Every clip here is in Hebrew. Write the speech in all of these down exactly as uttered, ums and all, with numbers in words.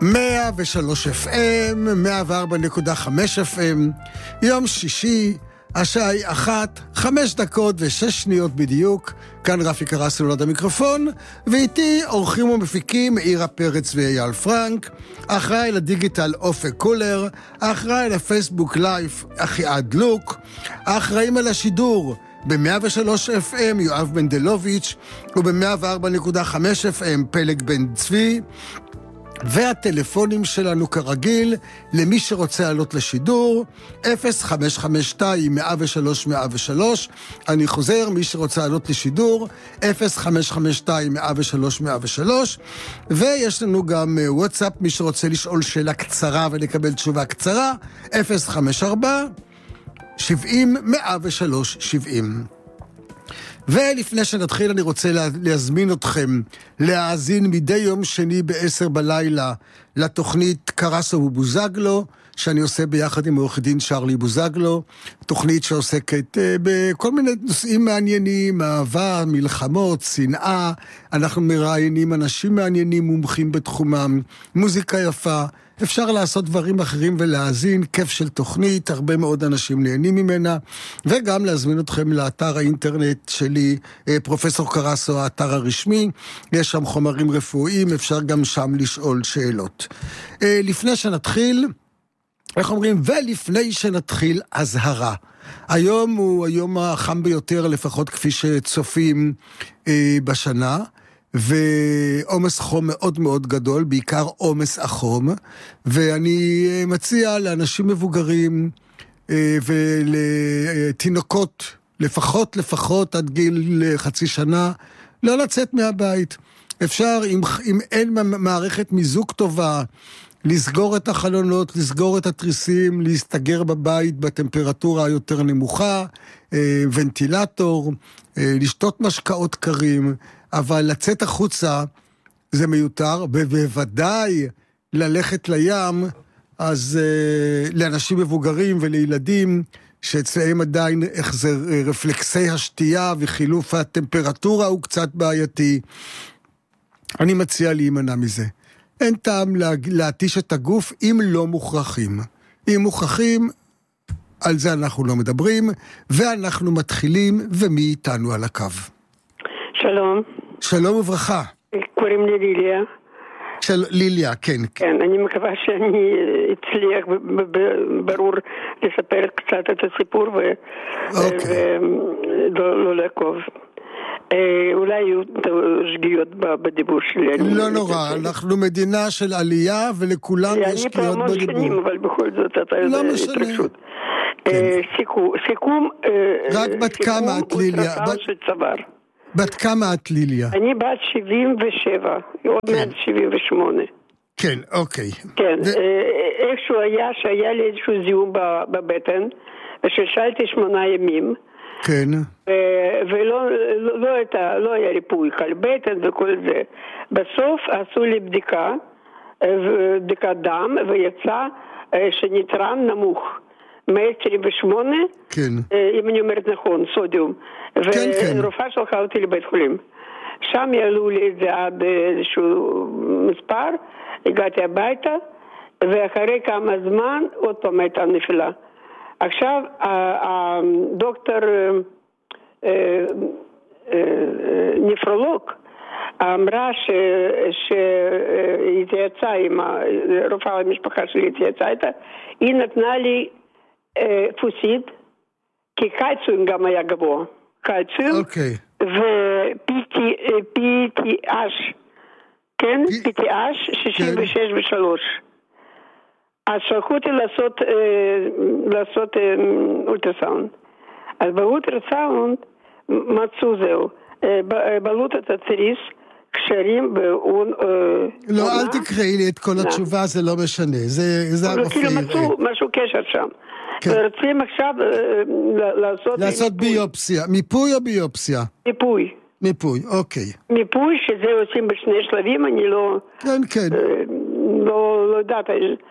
מאה ושלוש אף אם, מאה וארבע נקודה חמש אף אם, יום שישי, השעה היא אחת, חמש דקות ושש שניות בדיוק, כאן רפי קרסו ליד המיקרופון, ואיתי אורחים ומפיקים מאירה פרץ ואייל פרנק, אחראי לדיגיטל אופק קולר, אחראי לפייסבוק לייב אחיעד לוק, האחראים על השידור ב-מאה ושלוש אף אם יואב בנדלוביץ' וב-מאה וארבע נקודה חמש אף אם פלג בן צבי, והטלפונים שלנו כרגיל, למי שרוצה לעלות לשידור, אפס חמש חמש שתיים מאה ושלוש מאה ושלוש, אני חוזר, מי שרוצה לעלות לשידור, אפס חמש חמש שתיים מאה ושלוש מאה ושלוש, ויש לנו גם וואטסאפ, מי שרוצה לשאול שאלה קצרה ולקבל תשובה קצרה, אפס חמש ארבע שבעים מאה ושלוש שבעים. ולפני שנתחיל אני רוצה להזמין אתכם להאזין מדי יום שני בעשר בלילה לתוכנית קרסו ובוזגלו, שאני עושה ביחד עם עורך דין שרלי בוזגלו, תוכנית שעוסקת בכל מיני נושאים מעניינים, אהבה, מלחמות, שנאה, אנחנו מראיינים אנשים מעניינים, מומחים בתחומם, מוזיקה יפה, אפשר לעשות דברים אחרים ולהאזין, כיף של תוכנית, הרבה מאוד אנשים נהנים ממנה, וגם להזמין אתכם לאתר האינטרנט שלי, פרופסור קרסו, האתר הרשמי, יש שם חומרים רפואיים, אפשר גם שם לשאול שאלות. לפני שנתחיל, איך אומרים, ולפני שנתחיל, הזהרה. היום הוא היום החם ביותר, לפחות כפי שצופים אה, בשנה, ועומס חום מאוד מאוד גדול, בעיקר עומס החום, ואני מציע לאנשים מבוגרים אה, ולתינוקות, לפחות לפחות עד גיל חצי שנה, לא לצאת מהבית. אפשר, אם, אם אין מערכת מיזוג טובה, לסגור את החלונות, לסגור את התריסים, להסתגר בבית בטמפרטורה היותר נמוכה, ונטילטור, לשתות משקאות קרים, אבל לצאת החוצה זה מיותר, ובוודאי ללכת לים, אז לאנשים מבוגרים ולילדים, שאצלהם עדיין החזר רפלקסי השתייה וחילוף הטמפרטורה הוא קצת בעייתי. אני מציע להימנע מזה. אין טעם להתיש את הגוף אם לא מוכרחים. אם מוכרחים, על זה אנחנו לא מדברים, ואנחנו מתחילים, ומי איתנו על הקו? שלום. שלום וברכה. קוראים לי ליליה. של... ליליה, כן. כן, אני מקווה שאני אצליח ברור לספר קצת את הסיפור ולא לעקוב. אולי יהיו שגיאות בדיבור שלי. לא נורא, אנחנו מדינה של עלייה ולכולם יש שגיאות בדיבור. אני פעם שנים, אבל בכל זאת אתה יודע התרגשות. סיכום, רק בת כמה את ליליה? בת כמה את ליליה? אני בת שבעים ושבע, עוד מעט שבעים ושמונה. כן, אוקיי. כן, איכשהו היה שהיה לי איזשהו זיהום בבטן, וששאלתי שמונה ימים, כן. ולא לא הייתה, לא היה ריפוי, קל בטן וכל זה. בסוף עשו לי בדיקה, בדיקת דם, ויצא שניטרן נמוך. מאה עשרים ושמונה, כן. אם אני אומרת נכון, סודיום. כן, כן. ורופאה שלחה אותי לבית חולים. שם יעלו לי את זה עד איזשהו מספר, הגעתי הביתה, ואחרי כמה זמן עוד פעם הייתה נפילה. עכשיו, הדוקטור נפרולוג אמרה שהתייעצה עם הרופאה המשפחה שלי, התייעצה איתה, היא נתנה לי פוסיד, כי קלציום גם היה גבוה. קלציום ו-פי טי אש, כן? פי טי אש שישים ושש ושלוש. אז שלחו אותי לעשות, לעשות אולטרסאונד. אז באולטרסאונד מצאו זהו. בלוטת התריס, קשרים באון... לא, אל תקראי לי את כל התשובה, זה לא משנה. זה הרופא. כאילו מצאו משהו קשר שם. ורוצים עכשיו לעשות... לעשות ביופסיה. מיפוי או ביופסיה? מיפוי. מיפוי, אוקיי. מיפוי שזה עושים בשני שלבים, אני לא... כן, כן. לא יודעת...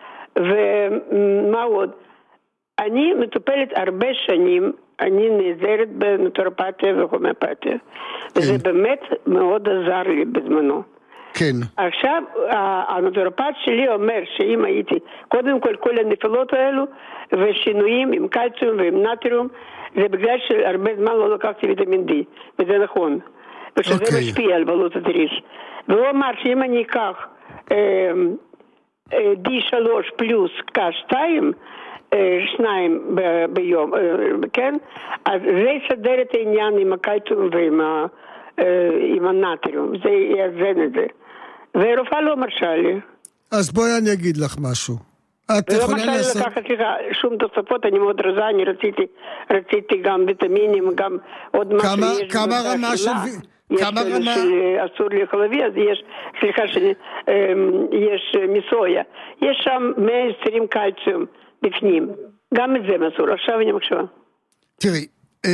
ומה עוד? אני מטופלת הרבה שנים, אני נעזרת בנוטרופתיה והומאופתיה, וזה באמת מאוד עזר לי בזמנו. כן. עכשיו, הנוטורופט שלי אומר שאם הייתי, קודם כל כל הנפילות האלו, ושינויים עם קלציום ועם נטריום, זה בגלל שהרבה זמן לא לקחתי ויטמין D, וזה נכון. ושזה אוקיי. משפיע על בלוטת הריש. והוא אמר שאם אני אקח אה, אה, די שלוש פלוס קה שתיים, שניים ב- ביום, כן? אז זה יסדר את העניין עם הקלציום ועם ה- עם הנטריום, זה יאזן את זה. והרופאה לא מרשה לי. אז בואי אני אגיד לך משהו. את ולא יכולה מרשה לי לעשות... לקחת לך שום תוספות, אני מאוד רזה, אני רציתי, רציתי גם ויטמינים, גם עוד משהו כמה, יש. כמה רמה של... יש כמה רמה... אסור לחלבי, אז יש, סליחה, יש מסויה. יש שם מאה ועשרים קלציום בפנים. גם את זה מסור, עכשיו אני מקשיבה. תראי,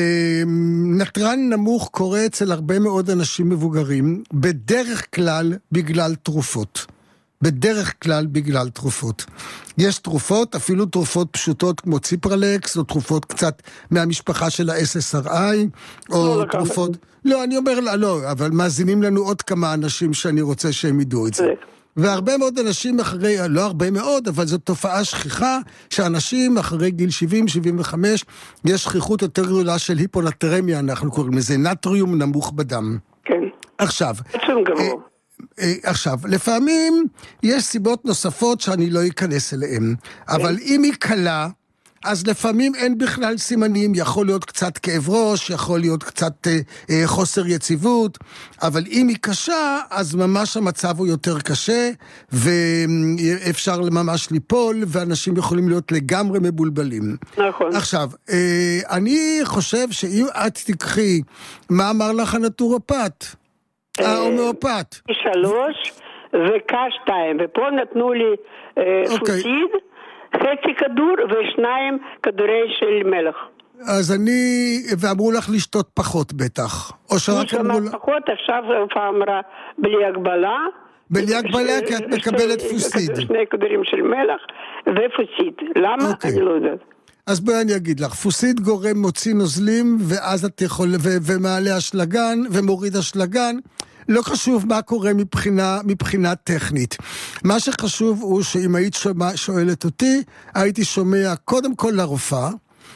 נתרן נמוך קורה אצל הרבה מאוד אנשים מבוגרים, בדרך כלל בגלל תרופות. בדרך כלל בגלל תרופות. יש תרופות, אפילו תרופות פשוטות כמו ציפרלקס, או תרופות קצת מהמשפחה של ה-אס אס אר איי, או תרופות... לא, אני אומר לה, לא, אבל מאזינים לנו עוד כמה אנשים שאני רוצה שהם ידעו את זה. והרבה מאוד אנשים אחרי, לא הרבה מאוד, אבל זו תופעה שכיחה, שאנשים אחרי גיל שבעים שבעים וחמש, יש שכיחות יותר גדולה של היפונטרמיה, אנחנו קוראים לזה, נטריום נמוך בדם. כן. עכשיו, עצום גמור. עכשיו, לפעמים יש סיבות נוספות שאני לא אכנס אליהן, אבל אם היא קלה, אז לפעמים אין בכלל סימנים, יכול להיות קצת כאב ראש, יכול להיות קצת אה, חוסר יציבות, אבל אם היא קשה, אז ממש המצב הוא יותר קשה, ואפשר ממש ליפול, ואנשים יכולים להיות לגמרי מבולבלים. נכון. עכשיו, אה, אני חושב שאם את תקחי, מה אמר לך הנטורופט? ההומאופת. שלוש וקה שתיים, ופה נתנו לי פוסיד, חצי כדור ושניים כדורי של מלח. אז אני, ואמרו לך לשתות פחות בטח. או שרק אמרו לך... פחות, עכשיו הרופאה אמרה בלי הגבלה. בלי הגבלה, כי את מקבלת פוסיד. שני כדורים של מלח ופוסיד. למה? אני לא יודעת. אז בואי אני אגיד לך, פוסיד גורם מוציא נוזלים, ואז את יכול, ו- ומעלה אשלגן, ומוריד אשלגן, לא חשוב מה קורה מבחינה, מבחינה טכנית. מה שחשוב הוא שאם היית שומע, שואלת אותי, הייתי שומע קודם כל לרופאה,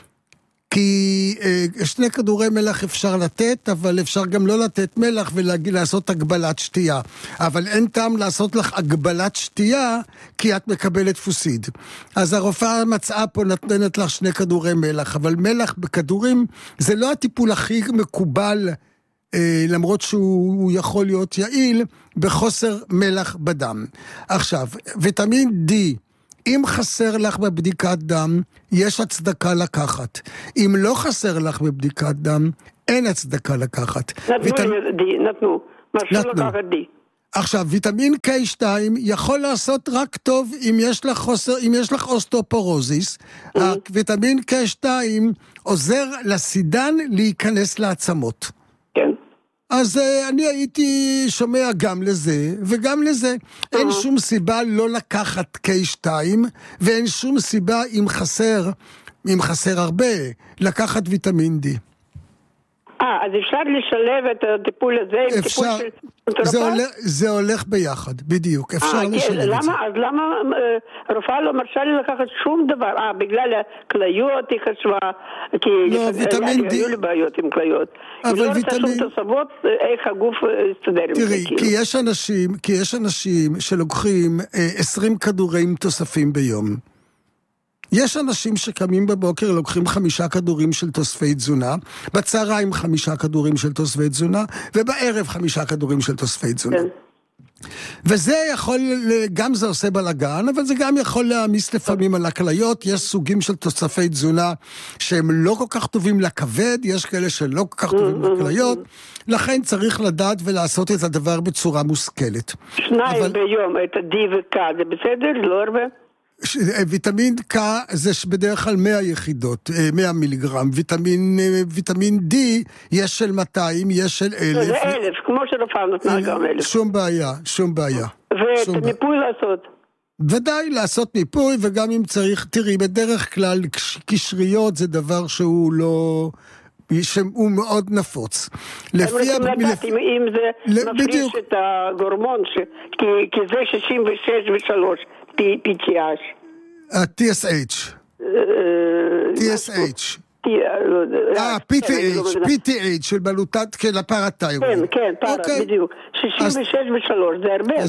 כי אה, שני כדורי מלח אפשר לתת, אבל אפשר גם לא לתת מלח ולעשות הגבלת שתייה. אבל אין טעם לעשות לך הגבלת שתייה, כי את מקבלת פוסיד. אז הרופאה מצאה פה נתנת לך שני כדורי מלח, אבל מלח בכדורים זה לא הטיפול הכי מקובל, אה, למרות שהוא יכול להיות יעיל, בחוסר מלח בדם. עכשיו, ויטמין D, אם חסר לך בבדיקת דם, יש הצדקה לקחת. אם לא חסר לך בבדיקת דם, אין הצדקה לקחת. נתנו ויטמ... די, נתנו. משהו לקחת די. עכשיו, ויטמין קיי שתיים יכול לעשות רק טוב אם יש לך חוסר, אם יש לך אוסטאופורוזיס. Mm-hmm. ויטמין קיי שתיים עוזר לסידן להיכנס לעצמות. כן. אז uh, אני הייתי שומע גם לזה וגם לזה. Uh-huh. אין שום סיבה לא לקחת קיי שתיים, ואין שום סיבה אם חסר, אם חסר הרבה, לקחת ויטמין D. אה, אז אפשר לשלב את הטיפול הזה עם אפשר, טיפול של נטורופט? זה הולך, זה הולך ביחד, בדיוק, אפשר 아, לשלב למה, את זה. אז למה הרופאה לא מרשה לי לקחת שום דבר? אה, בגלל הכליות היא חשבה, כי לא, ויטמין D... היו לי בעיות עם כליות. אבל ויטמין... היא לא רוצה שום תוספות, איך הגוף יסתדר עם זה. תראי, כי יש אנשים, כי יש אנשים שלוקחים עשרים כדורים תוספים ביום. יש אנשים שקמים בבוקר, לוקחים חמישה כדורים של תוספי תזונה, בצהריים חמישה כדורים של תוספי תזונה, ובערב חמישה כדורים של תוספי תזונה. כן. וזה יכול, גם זה עושה בלגן, אבל זה גם יכול להעמיס לפעמים על הכליות. יש סוגים של תוספי תזונה שהם לא כל כך טובים לכבד, יש כאלה שלא כל כך טובים לכליות, לכן צריך לדעת ולעשות את הדבר בצורה מושכלת. שניים אבל... ביום, את ה-D ו-K, זה בסדר? לא הרבה? ויטמין K זה בדרך כלל מאה יחידות, מאה מיליגרם. ויטמין, ויטמין D יש של מאתיים, יש של אלף. זה אלף, כמו שלפעם נתנה גם אלף. שום בעיה, שום בעיה. ואת המיפוי לעשות? ודאי לעשות מיפוי, וגם אם צריך, תראי, בדרך כלל קשריות זה דבר שהוא לא... שהוא מאוד נפוץ. הם רוצים לדעת אם זה מפריש את הגורמון, כי זה שישים ושש ושלוש, פי טי אייץ'. ה-טי אס אייץ'. טי אס אייץ'. אה, פי טי אייץ', פי טי אייץ' של בלוטת, כן, הפרתיירואיד. כן, כן, פרה, בדיוק. שישים ושש ושלוש, זה הרבה.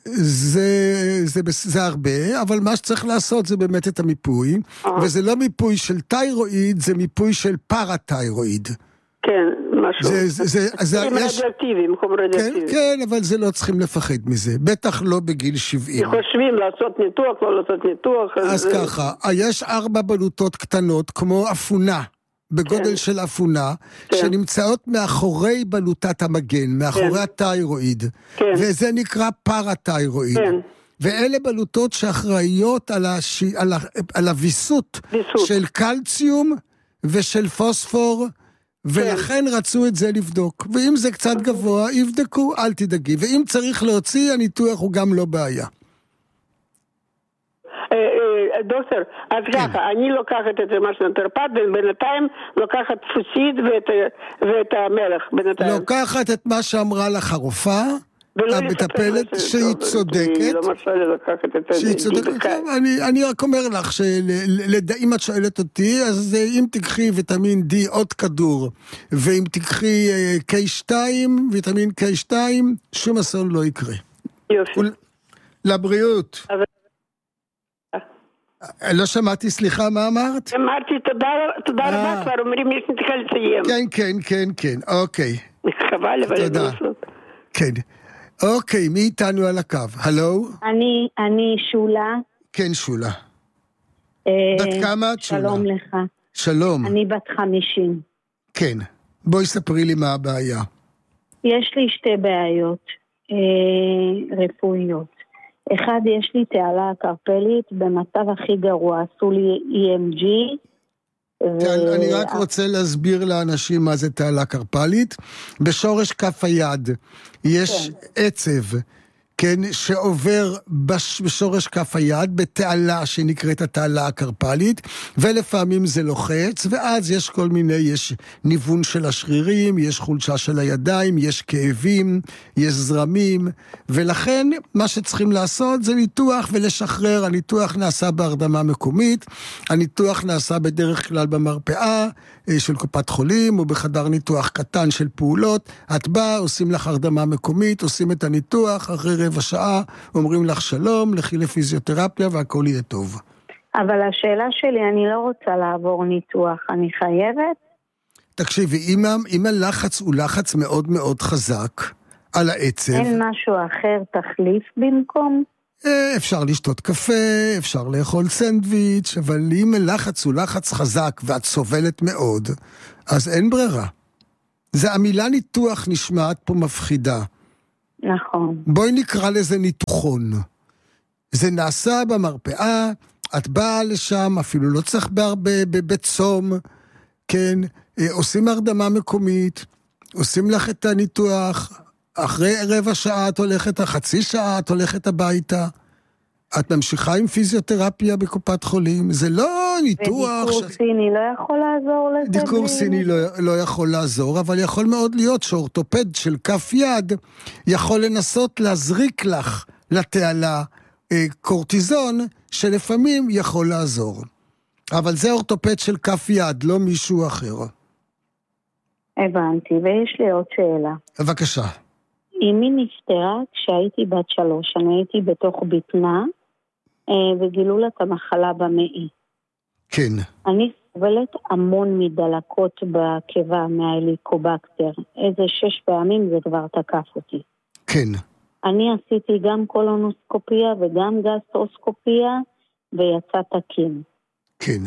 זה הרבה, אבל מה שצריך לעשות זה באמת את המיפוי, וזה לא מיפוי של תיירואיד, זה מיפוי של פרתיירואיד. כן, משהו. זה רדיאקטיביים, חום רדיאקטיביים. כן, אבל זה לא צריכים לפחד מזה, בטח לא בגיל שבעים. חושבים לעשות ניתוח, לא לעשות ניתוח. אז ככה, יש ארבע בלוטות קטנות, כמו אפונה, בגודל של אפונה, שנמצאות מאחורי בלוטת המגן, מאחורי התיירואיד, וזה נקרא פרתיירואיד. ואלה בלוטות שאחראיות על הוויסות של קלציום ושל פוספור, ולכן רצו את זה לבדוק. ואם זה קצת גבוה, יבדקו, אל תדאגי. ואם צריך להוציא, הניתוח הוא גם לא בעיה. דוקטור, אז ככה, אני לוקחת את זה מה שנתרפת, ובינתיים לוקחת דפוסית ואת המלח, בינתיים. לוקחת את מה שאמרה לך הרופאה, המטפלת, שהיא צודקת, שהיא צודקת, אני רק אומר לך, אם את שואלת אותי, אז אם תקחי ויטמין D עוד כדור, ואם תקחי קיי שתיים, ויטמין קיי שתיים, שום אסון לא יקרה. יופי. לבריאות. לא שמעתי, סליחה, מה אמרת? אמרתי, תודה רבה, כבר אומרים, יש נתחיל לסיים. כן, כן, כן, כן, אוקיי. חבל, אבל אין לעשות. כן. אוקיי, מי איתנו על הקו? הלו? אני, אני שולה. כן, שולה. בת כמה את שולה? שלום לך. שלום. אני בת חמישים. כן. בואי ספרי לי מה הבעיה. יש לי שתי בעיות אה, רפואיות. אחד, יש לי תעלה קרפלית, במצב הכי גרוע, עשו לי אי אם ג'י. ו... אני רק רוצה להסביר לאנשים מה זה תעלה קרפלית. בשורש כף היד יש כן. עצב, כן, שעובר בש... בשורש כף היד, בתעלה שנקראת התעלה הקרפלית, ולפעמים זה לוחץ, ואז יש כל מיני, יש ניוון של השרירים, יש חולשה של הידיים, יש כאבים, יש זרמים, ולכן מה שצריכים לעשות זה ניתוח ולשחרר. הניתוח נעשה בהרדמה מקומית, הניתוח נעשה בדרך כלל במרפאה של קופת חולים, או בחדר ניתוח קטן של פעולות. את באה, עושים לך הרדמה מקומית, עושים את הניתוח, אחרי רבע שעה אומרים לך שלום, לכי לפיזיותרפיה והכל יהיה טוב. אבל השאלה שלי, אני לא רוצה לעבור ניתוח, אני חייבת? תקשיבי, אם, אם הלחץ הוא לחץ מאוד מאוד חזק על העצב, אין משהו אחר תחליף במקום? אפשר לשתות קפה, אפשר לאכול סנדוויץ', אבל אם הלחץ הוא לחץ חזק ואת סובלת מאוד, אז אין ברירה. זה המילה ניתוח נשמעת פה מפחידה. נכון. בואי נקרא לזה ניתוחון. זה נעשה במרפאה, את באה לשם, אפילו לא צריך בהרבה, בצום, כן, עושים הרדמה מקומית, עושים לך את הניתוח, אחרי רבע שעה את הולכת, חצי שעה את הולכת הביתה, את ממשיכה עם פיזיותרפיה בקופת חולים, זה לא ניתוח... ודיקור ש... סיני לא יכול לעזור לזה? דיקור סיני לא, לא יכול לעזור, אבל יכול מאוד להיות שאורתופד של כף יד יכול לנסות להזריק לך לתעלה אה, קורטיזון, שלפעמים יכול לעזור. אבל זה אורתופד של כף יד, לא מישהו אחר. הבנתי, ויש לי עוד שאלה. בבקשה. אמי נפטרה כשהייתי בת שלוש, אני הייתי בתוך ביטנה, וגילו לה את המחלה במעי. כן. אני סובלת המון מדלקות בקיבה מההליקובקטר. איזה שש פעמים זה כבר תקף אותי. כן. אני עשיתי גם קולונוסקופיה וגם גסטרוסקופיה, ויצא תקין. כן.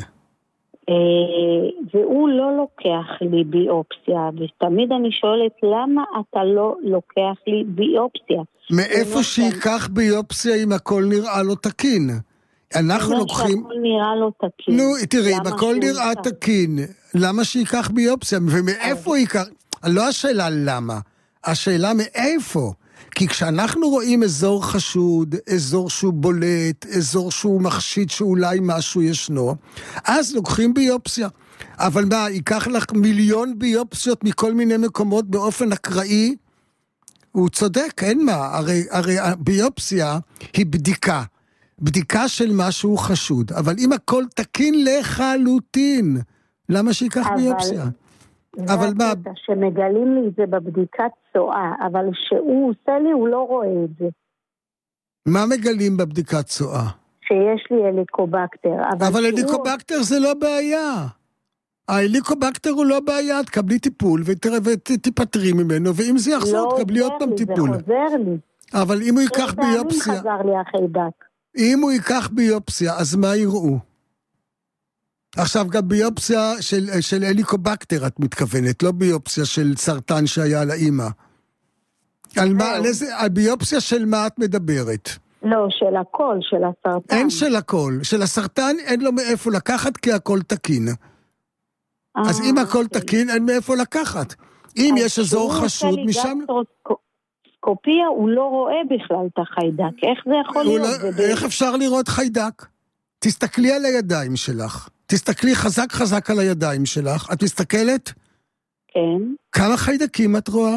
והוא לא לוקח לי ביופסיה, ותמיד אני שואלת למה אתה לא לוקח לי ביופסיה? מאיפה שיקח ביופסיה אם הכל נראה לו תקין? אנחנו לוקחים... הכל נראה לו תקין. נו, תראי, אם הכל נראה תקין, למה שיקח ביופסיה? ומאיפה ייקח? לא השאלה למה, השאלה מאיפה? כי כשאנחנו רואים אזור חשוד, אזור שהוא בולט, אזור שהוא מחשיד שאולי משהו ישנו, אז לוקחים ביופסיה. אבל מה, ייקח לך מיליון ביופסיות מכל מיני מקומות באופן אקראי? הוא צודק, אין מה, הרי, הרי הביופסיה היא בדיקה, בדיקה של משהו חשוד, אבל אם הכל תקין לחלוטין, למה שיקח אבל... ביופסיה? אבל מה? שמגלים לי זה בבדיקת צואה, אבל שהוא עושה לי, הוא לא רואה את זה. מה מגלים בבדיקת צואה? שיש לי הליקובקטר. אבל, אבל הליקובקטר הוא... זה לא בעיה. ההליקובקטר הוא לא בעיה, תקבלי טיפול ותפטרי ממנו, ואם זה יחזור, לא תקבלי עוד פעם טיפול. זה חוזר לי. אבל אם הוא ייקח ביופסיה... חזר לי החיידק. אם הוא ייקח ביופסיה, אז מה יראו? עכשיו גם ביופסיה של, של הליקובקטר את מתכוונת, לא ביופסיה של סרטן שהיה לאמא. על, מה, על, איזה, על ביופסיה של מה את מדברת? לא, של הכל, של הסרטן. אין של הכל. של הסרטן אין לו מאיפה לקחת כי הכל תקין. אה, אז אם הכל אוקיי. תקין, אין מאיפה לקחת. אם יש אזור חשוד משם... גסטרוסקופיה, הוא לא רואה בכלל את החיידק. איך זה יכול להיות? לא, זה איך אפשר לראות חיידק? תסתכלי על הידיים שלך. תסתכלי חזק חזק על הידיים שלך. את מסתכלת? כן. כמה חיידקים את רואה?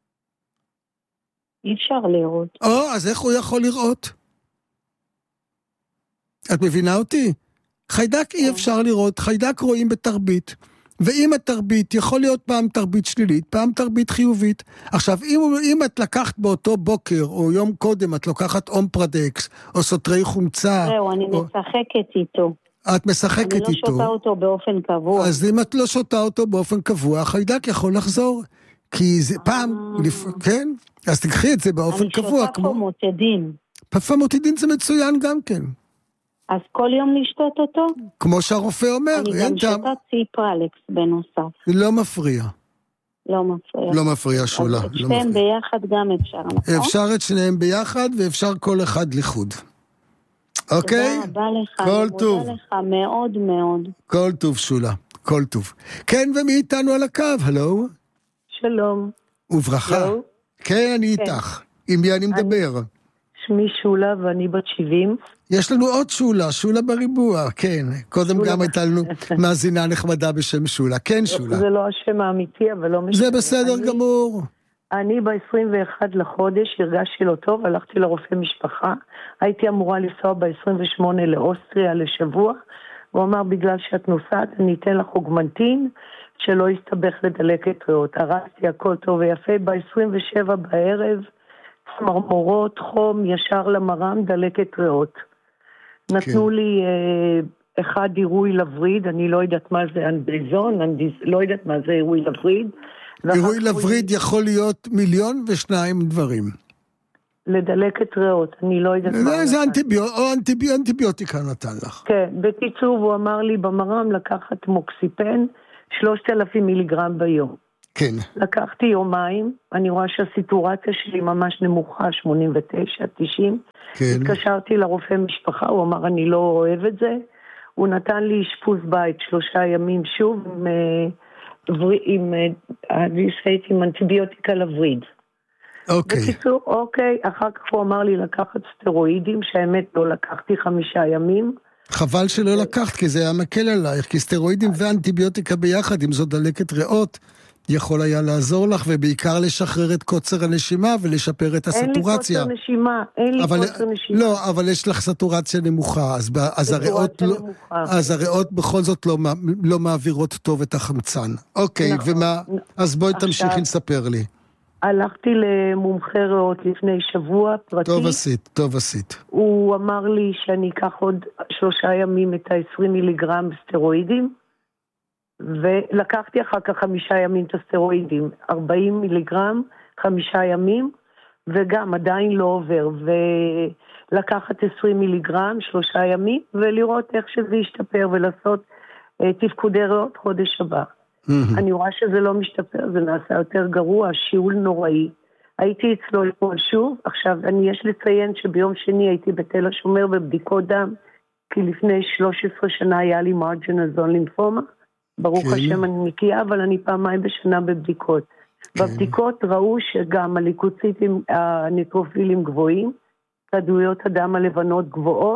אי אפשר לראות. או, אז איך הוא יכול לראות? את מבינה אותי? חיידק אי אפשר לראות, חיידק רואים בתרבית. ואם התרבית, יכול להיות פעם תרבית שלילית, פעם תרבית חיובית. עכשיו, אם, אם את לקחת באותו בוקר, או יום קודם, את לוקחת אומפרדקס, או סוטרי חומצה... זהו, אני או... משחקת איתו. את משחקת איתו. אני לא שותה אותו באופן קבוע. אז אם את לא שותה אותו באופן קבוע, החיידק יכול לחזור. כי זה פעם, לפ... כן? אז תקחי את זה באופן קבוע. אני שותה כמו... פמוטידין. פמוטידין זה מצוין גם כן. אז כל יום לשתות אותו? כמו שהרופא אומר. אני גם שותה ציפרלקס בנוסף. לא מפריע. לא מפריע. לא מפריע, שולה. אז את שניהם ביחד גם אפשר, נכון? אפשר את שניהם ביחד, ואפשר כל אחד לחוד. אוקיי? תודה רבה לך. כל טוב. תודה לך מאוד מאוד. כל טוב, שולה. כל טוב. כן, ומי איתנו על הקו? הלו? שלום. וברכה. הלו? כן, אני איתך. עם מי אני מדבר? שמי שולה ואני בת שבעים. יש לנו עוד שולה, שולה בריבוע, כן. קודם גם הייתה לנו מאזינה נחמדה בשם שולה. כן, שולה. זה לא השם האמיתי, אבל לא משנה. זה בסדר גמור. אני ב-עשרים ואחד לחודש הרגשתי לא טוב, הלכתי לרופא משפחה. הייתי אמורה לנסוע ב-עשרים ושמונה לאוסטריה לשבוע. הוא אמר, בגלל שאת נוסעת, אני אתן לך אוגמנטין, שלא יסתבך לדלקת ריאות. הרסתי הכל טוב ויפה, ב-עשרים ושבע בערב, צמרמורות, חום, ישר למרם, דלקת ריאות. נתנו לי אה, אחד עירוי לווריד, אני לא יודעת מה זה אנדריזון, אנדיז, לא יודעת מה זה עירוי לווריד. עירוי לווריד יכול להיות מיליון ושניים דברים. לדלקת ריאות, אני לא יודעת מה. זה אנטיביוטיקה, או אנטיבי, אנטיביוטיקה נתן לך. כן, בקיצור הוא אמר לי במרם לקחת מוקסיפן, שלושת אלפים מיליגרם ביום. כן. לקחתי יומיים, אני רואה שהסיטורציה שלי ממש נמוכה, שמונים ותשע, תשעים. כן. התקשרתי לרופא משפחה, הוא אמר אני לא אוהב את זה. הוא נתן לי אשפוז בית שלושה ימים שוב, עם, עם, עם, עם אנטיביוטיקה לווריד. אוקיי. בקיצור, אוקיי, אחר כך הוא אמר לי לקחת סטרואידים, שהאמת לא לקחתי חמישה ימים. חבל שלא לקחת, כי זה היה מקל עלייך, כי סטרואידים ואנטיביוטיקה ביחד, אם זו דלקת ריאות, יכול היה לעזור לך, ובעיקר לשחרר את קוצר הנשימה, ולשפר את הסטורציה. אין לי קוצר נשימה, אין לי אבל, קוצר נשימה. לא, אבל יש לך סטורציה נמוכה, אז, אז, הריאות, לא, אז הריאות בכל זאת לא, לא מעבירות טוב את החמצן. אוקיי, נכון, ומה, אז בואי עכשיו, תמשיכי לספר לי. הלכתי למומחה ריאות לפני שבוע, פרטי. טוב עשית, טוב עשית. הוא אמר לי שאני אקח עוד שלושה ימים את ה-עשרים מיליגרם סטרואידים, ולקחתי אחר כך חמישה ימים את הסטרואידים, ארבעים מיליגרם, חמישה ימים, וגם עדיין לא עובר, ולקחת עשרים מיליגרם, שלושה ימים, ולראות איך שזה ישתפר, ולעשות uh, תפקודי ריאות חודש הבא. Mm-hmm. אני רואה שזה לא משתפר, זה נעשה יותר גרוע, שיעול נוראי. הייתי אצלו לכל שוב, עכשיו אני יש לציין שביום שני הייתי בתל השומר בבדיקות דם, כי לפני שלוש עשרה שנה היה לי מרג'ינל זון לימפומה, ברוך כן. השם אני נקייה, אבל אני פעמיים בשנה בבדיקות. כן. בבדיקות ראו שגם הליקוציטים, הניטרופילים גבוהים, כדויות הדם הלבנות גבוהות,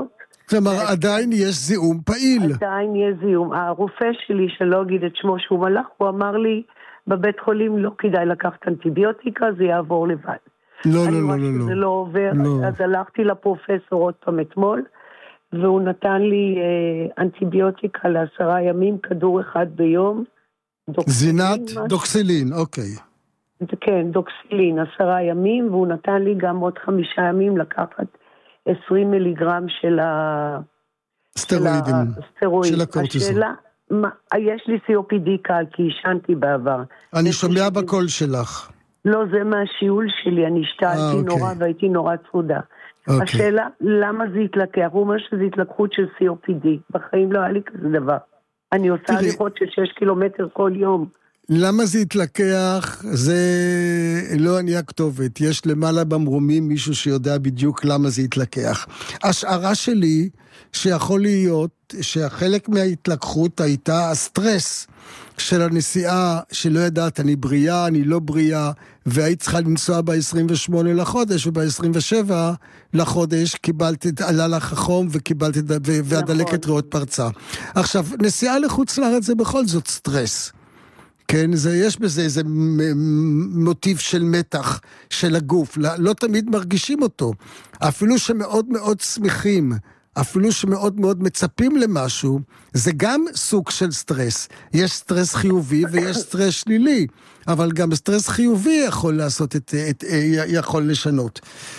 כלומר, עדיין יש זיהום פעיל. עדיין יש זיהום. הרופא שלי, שלא אגיד את שמו שהוא מלאך, הוא אמר לי, בבית חולים לא כדאי לקחת אנטיביוטיקה, זה יעבור לבד. לא, לא, לא, לא, לא. זה לא עובר, לא. אז הלכתי לפרופסור עוד פעם אתמול, והוא נתן לי אה, אנטיביוטיקה לעשרה ימים, כדור אחד ביום. זינת דוקסילין, אוקיי. כן, דוקסילין, עשרה ימים, והוא נתן לי גם עוד חמישה ימים לקחת עשרים מיליגרם של ה... סטרואידים, של הקורטיזון. השאלה, מה, יש לי סי או פי די קל, כי ישנתי בעבר. אני שומע בקול שלך. לא, זה מהשיעול שלי, אני השתעלתי אוקיי. נורא והייתי נורא צרודה. אוקיי. השאלה, למה זה התלקח? הוא אומר שזה התלקחות של סי או פי די. בחיים לא היה לי כזה דבר. אני עושה תראי, הליכות של שש קילומטר כל יום. למה זה התלקח? זה לא אני הכתובת. יש למעלה במרומים מישהו שיודע בדיוק למה זה התלקח. השערה שלי שיכול להיות שהחלק מההתלקחות הייתה הסטרס של הנסיעה, שלא ידעת, אני בריאה, אני לא בריאה, והיית צריכה לנסוע ב-עשרים ושמונה לחודש, וב-עשרים ושבע לחודש קיבלת, עלה לך החום, וקיבלת, והדלקת ריאות פרצה. עכשיו, נסיעה לחוץ לארץ זה בכל זאת סטרס. כן, זה, יש בזה איזה מוטיב של מתח של הגוף, לא, לא תמיד מרגישים אותו, אפילו שמאוד מאוד שמחים, אפילו שמאוד מאוד מצפים למשהו, זה גם סוג של סטרס. יש סטרס חיובי ויש סטרס שלילי, אבל גם סטרס חיובי יכול לעשות את, את, יכול לשנות.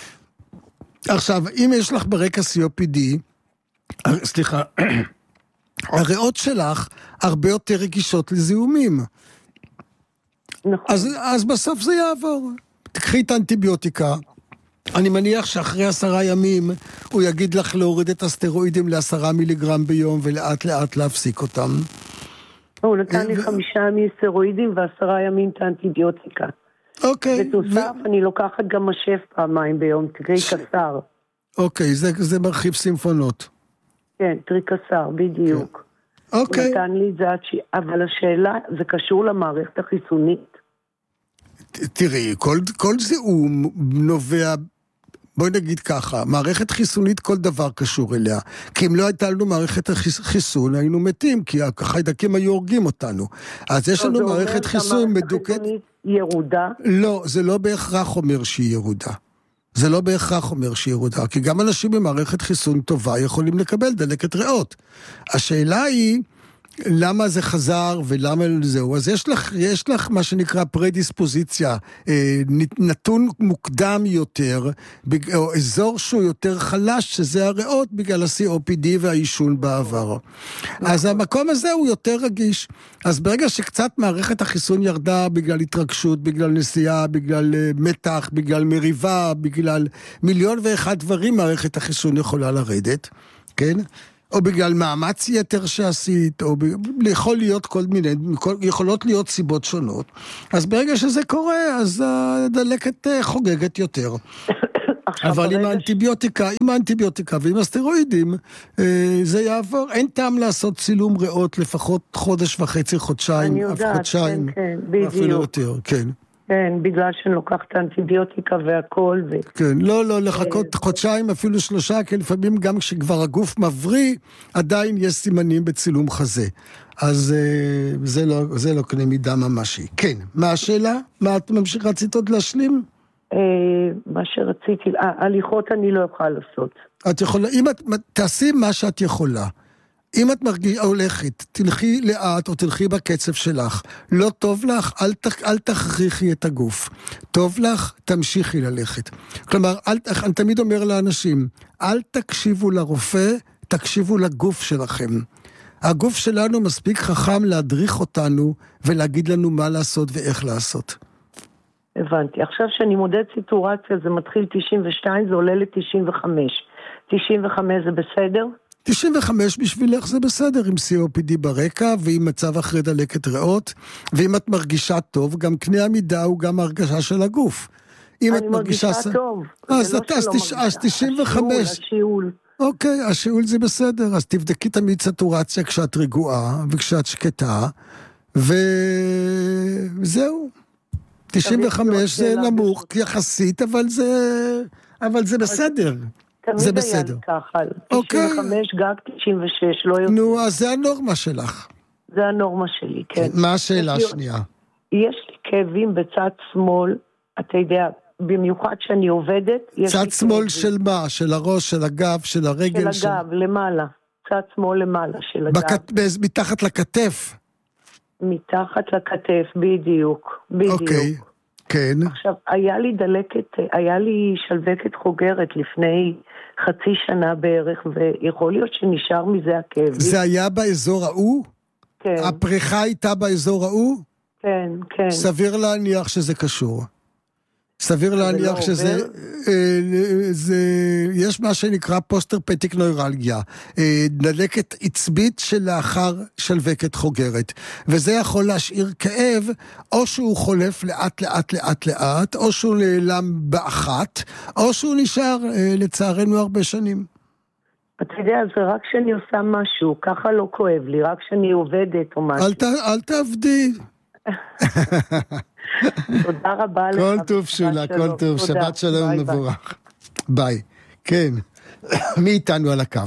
עכשיו, אם יש לך ברקע סי או פי די, סליחה, הריאות שלך הרבה יותר רגישות לזיהומים. נכון. אז, אז בסוף זה יעבור. תקחי את האנטיביוטיקה. אני מניח שאחרי עשרה ימים הוא יגיד לך להוריד את הסטרואידים לעשרה מיליגרם ביום ולאט לאט להפסיק אותם. הוא נתן לי חמישה ימים סטרואידים ועשרה ימים את האנטיביוטיקה. אוקיי. ותוסף, אני לוקחת גם משף פעמיים ביום, תרי קסר. אוקיי, זה, זה מרחיב סימפונות. כן, תרי קסר, בדיוק. אוקיי. הוא נתן לי את זה, אבל השאלה, זה קשור למערכת החיסונית. תראי, כל, כל זיהום נובע, בואי נגיד ככה, מערכת חיסונית כל דבר קשור אליה, כי אם לא הייתה לנו מערכת חיסון, היינו מתים, כי החיידקים היו הורגים אותנו. אז יש לנו מערכת חיסון מדוקת... ירודה? לא, זה לא בהכרח אומר שהיא ירודה. זה לא בהכרח אומר שהיא ירודה, כי גם אנשים במערכת חיסון טובה יכולים לקבל דלקת ריאות. השאלה היא, למה זה חזר ולמה זהו? אז יש לך, יש לך מה שנקרא פרדיספוזיציה, נתון מוקדם יותר, או אזור שהוא יותר חלש, שזה הריאות בגלל ה-סי או פי די והעישון בעבר. אז המקום הזה הוא יותר רגיש. אז ברגע שקצת מערכת החיסון ירדה בגלל התרגשות, בגלל נסיעה, בגלל מתח, בגלל מריבה, בגלל מיליון ואחד דברים, מערכת החיסון יכולה לרדת, כן? או בגלל מאמץ יתר שעשית, או יכול להיות כל מיני, יכולות להיות סיבות שונות. אז ברגע שזה קורה, אז הדלקת חוגגת יותר. אבל עם האנטיביוטיקה, עם האנטיביוטיקה ועם הסטרואידים, זה יעבור. אין טעם לעשות צילום ריאות לפחות חודש וחצי, חודשיים, אני יודעת, חודשיים, כן, כן, בדיוק. אפילו יותר, כן. כן, בגלל שאני לוקחת אנטיביוטיקה והכל. ו... כן, לא, לא, לחכות חודשיים, אפילו שלושה, כי לפעמים גם כשכבר הגוף מבריא, עדיין יש סימנים בצילום חזה. אז זה לא, זה לא קנה מידה ממשי. כן, מה השאלה? מה את ממשיך רצית עוד להשלים? מה שרציתי, הליכות אני לא יכולה לעשות. את יכולה, אם את, תעשי מה שאת יכולה. אם את מרגישה הולכת, תלכי לאט או תלכי בקצב שלך. לא טוב לך, אל, אל תכריחי את הגוף. טוב לך, תמשיכי ללכת. כלומר, אל, אני תמיד אומר לאנשים, אל תקשיבו לרופא, תקשיבו לגוף שלכם. הגוף שלנו מספיק חכם להדריך אותנו ולהגיד לנו מה לעשות ואיך לעשות. הבנתי. עכשיו שאני מודד סיטורציה, זה מתחיל תשעים ושתיים, זה עולה ל-תשעים וחמש. תשעים וחמש זה בסדר? תשעים וחמש בשבילך זה בסדר, עם סי או פי די ברקע, ועם מצב אחרי דלקת ריאות, ואם את מרגישה טוב, גם קנה המידה הוא גם הרגשה של הגוף. אם אני מרגישה ס... טוב. אז אתה, אז תשעים וחמש. השיעול. אוקיי, השיעול זה בסדר, אז תבדקי תמיד סטורציה כשאת רגועה, וכשאת שקטה, וזהו. תשעים וחמש זה נמוך יחסית, אבל זה, אבל זה בסדר. זה תמיד היה בסדר. לי ככה, אוקיי. תשעים וחמש, גג תשעים ושש, לא יותר. נו, אז זה הנורמה שלך. זה הנורמה שלי, כן. מה השאלה יש לי- השנייה? יש לי כאבים בצד שמאל, אתה יודע, במיוחד שאני עובדת, יש צד לי שמאל כאבים. של מה? של הראש, של הגב, של הרגל? של הגב, למעלה. צד שמאל למעלה של הגב. בקט... בז- מתחת לכתף? מתחת לכתף, בדיוק. בדיוק. אוקיי, כן. עכשיו, היה לי דלקת, היה לי שלווקת חוגרת לפני חצי שנה בערך, ויכול להיות שנשאר מזה הכאבים. זה היה באזור ההוא? כן, הפריחה הייתה באזור ההוא? כן, כן. סביר להניח שזה קשור. סביר להניח לא שזה, עובר? אה, זה, יש מה שנקרא פוסט-הרפטיק נוירלגיה, אה, דלקת עצבית שלאחר שלווקת חוגרת, וזה יכול להשאיר כאב, או שהוא חולף לאט לאט לאט לאט, או שהוא נעלם באחת, או שהוא נשאר אה, לצערנו הרבה שנים. אתה יודע, זה רק כשאני עושה משהו, ככה לא כואב לי, רק כשאני עובדת או משהו. אל, ת, אל תעבדי. תודה רבה לך. כל טוב שולה, כל טוב, שבת שלום מבורך. ביי. כן. מי איתנו על הקו?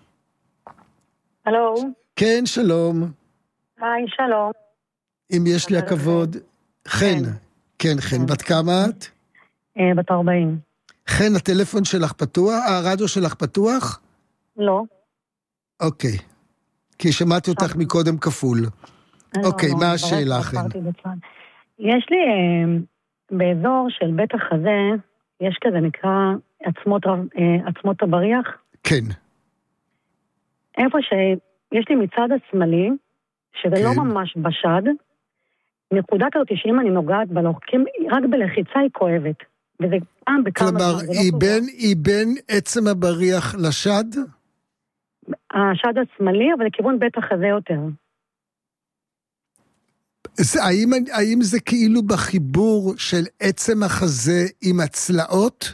הלו, כן, שלום. היי, שלום. אם יש לי הכבוד. חן. כן, חן. בת כמה את? אה, בת ארבעים. חן, הטלפון שלך פתוח? הרדיו שלך פתוח? לא. אוקיי. כי שמעתי אותך מקודם כפול. אוקיי, מה השאלה, חן? יש לי אה, באזור של בית החזה, יש כזה נקרא עצמות, רב- אה, עצמות הבריח. כן. איפה שיש לי מצד השמאלי, שזה כן. לא ממש בשד, נקודה כזאת שאם אני נוגעת בלוחקים, רק בלחיצה היא כואבת. וזה פעם בכמה כלומר, זמן, זה לא היא קורה. בין, היא בין עצם הבריח לשד? השד השמאלי, אבל לכיוון בית החזה יותר. זה, האם, האם זה כאילו בחיבור של עצם החזה עם הצלעות?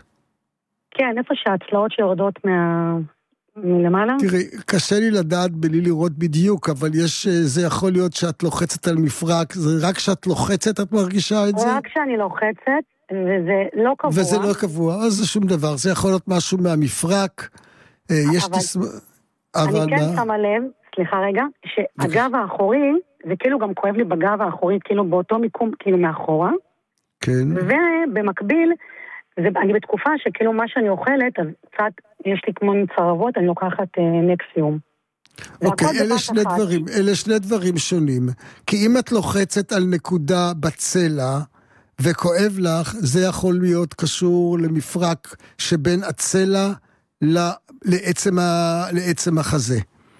כן, איפה שהצלעות שיורדות מה... מלמעלה? תראי, קשה לי לדעת בלי לראות בדיוק, אבל יש, זה יכול להיות שאת לוחצת על מפרק, זה רק כשאת לוחצת את מרגישה את זה? רק כשאני לוחצת, וזה לא קבוע. וזה לא קבוע, אז זה שום דבר, זה יכול להיות משהו מהמפרק, יש אבל- תסמ... אבל אני כן מה? שמה לב, סליחה רגע, שהגב האחורי, זה כאילו גם כואב לי בגב האחורי, כאילו באותו מיקום, כאילו מאחורה, כן. ובמקביל, זה, אני בתקופה שכאילו מה שאני אוכלת, אז קצת יש לי כמו מצרבות, אני לוקחת אה, נקסיום. אוקיי, והכל אלה בבת שני אחת. דברים, אלה שני דברים שונים. כי אם את לוחצת על נקודה בצלע, וכואב לך, זה יכול להיות קשור למפרק שבין הצלע ל- לעצם, ה- לעצם החזה.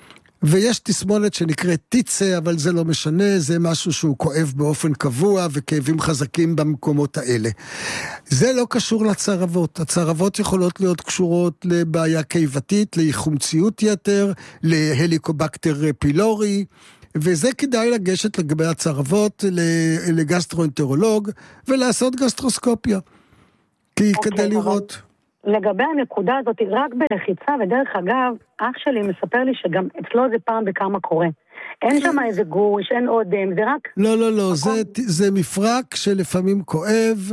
ויש תסמונת שנקראת טיצה, אבל זה לא משנה, זה משהו שהוא כואב באופן קבוע, וכאבים חזקים במקומות האלה. זה לא קשור לצרבות. הצרבות יכולות להיות קשורות לבעיה קיבתית, לחומציות יתר, להליקובקטר פילורי, וזה כדאי לגשת לגבי הצרבות לגסטרואנטרולוג, ולעשות גסטרוסקופיה. כי אוקיי, כדי אבל- לראות... לגבי הנקודה הזאת, רק בלחיצה, ודרך אגב, אח שלי מספר לי שגם אצלו זה פעם בכמה קורה. אין שם איזה גוש, אין אודם, זה רק... לא, לא, לא, זה, זה מפרק שלפעמים כואב,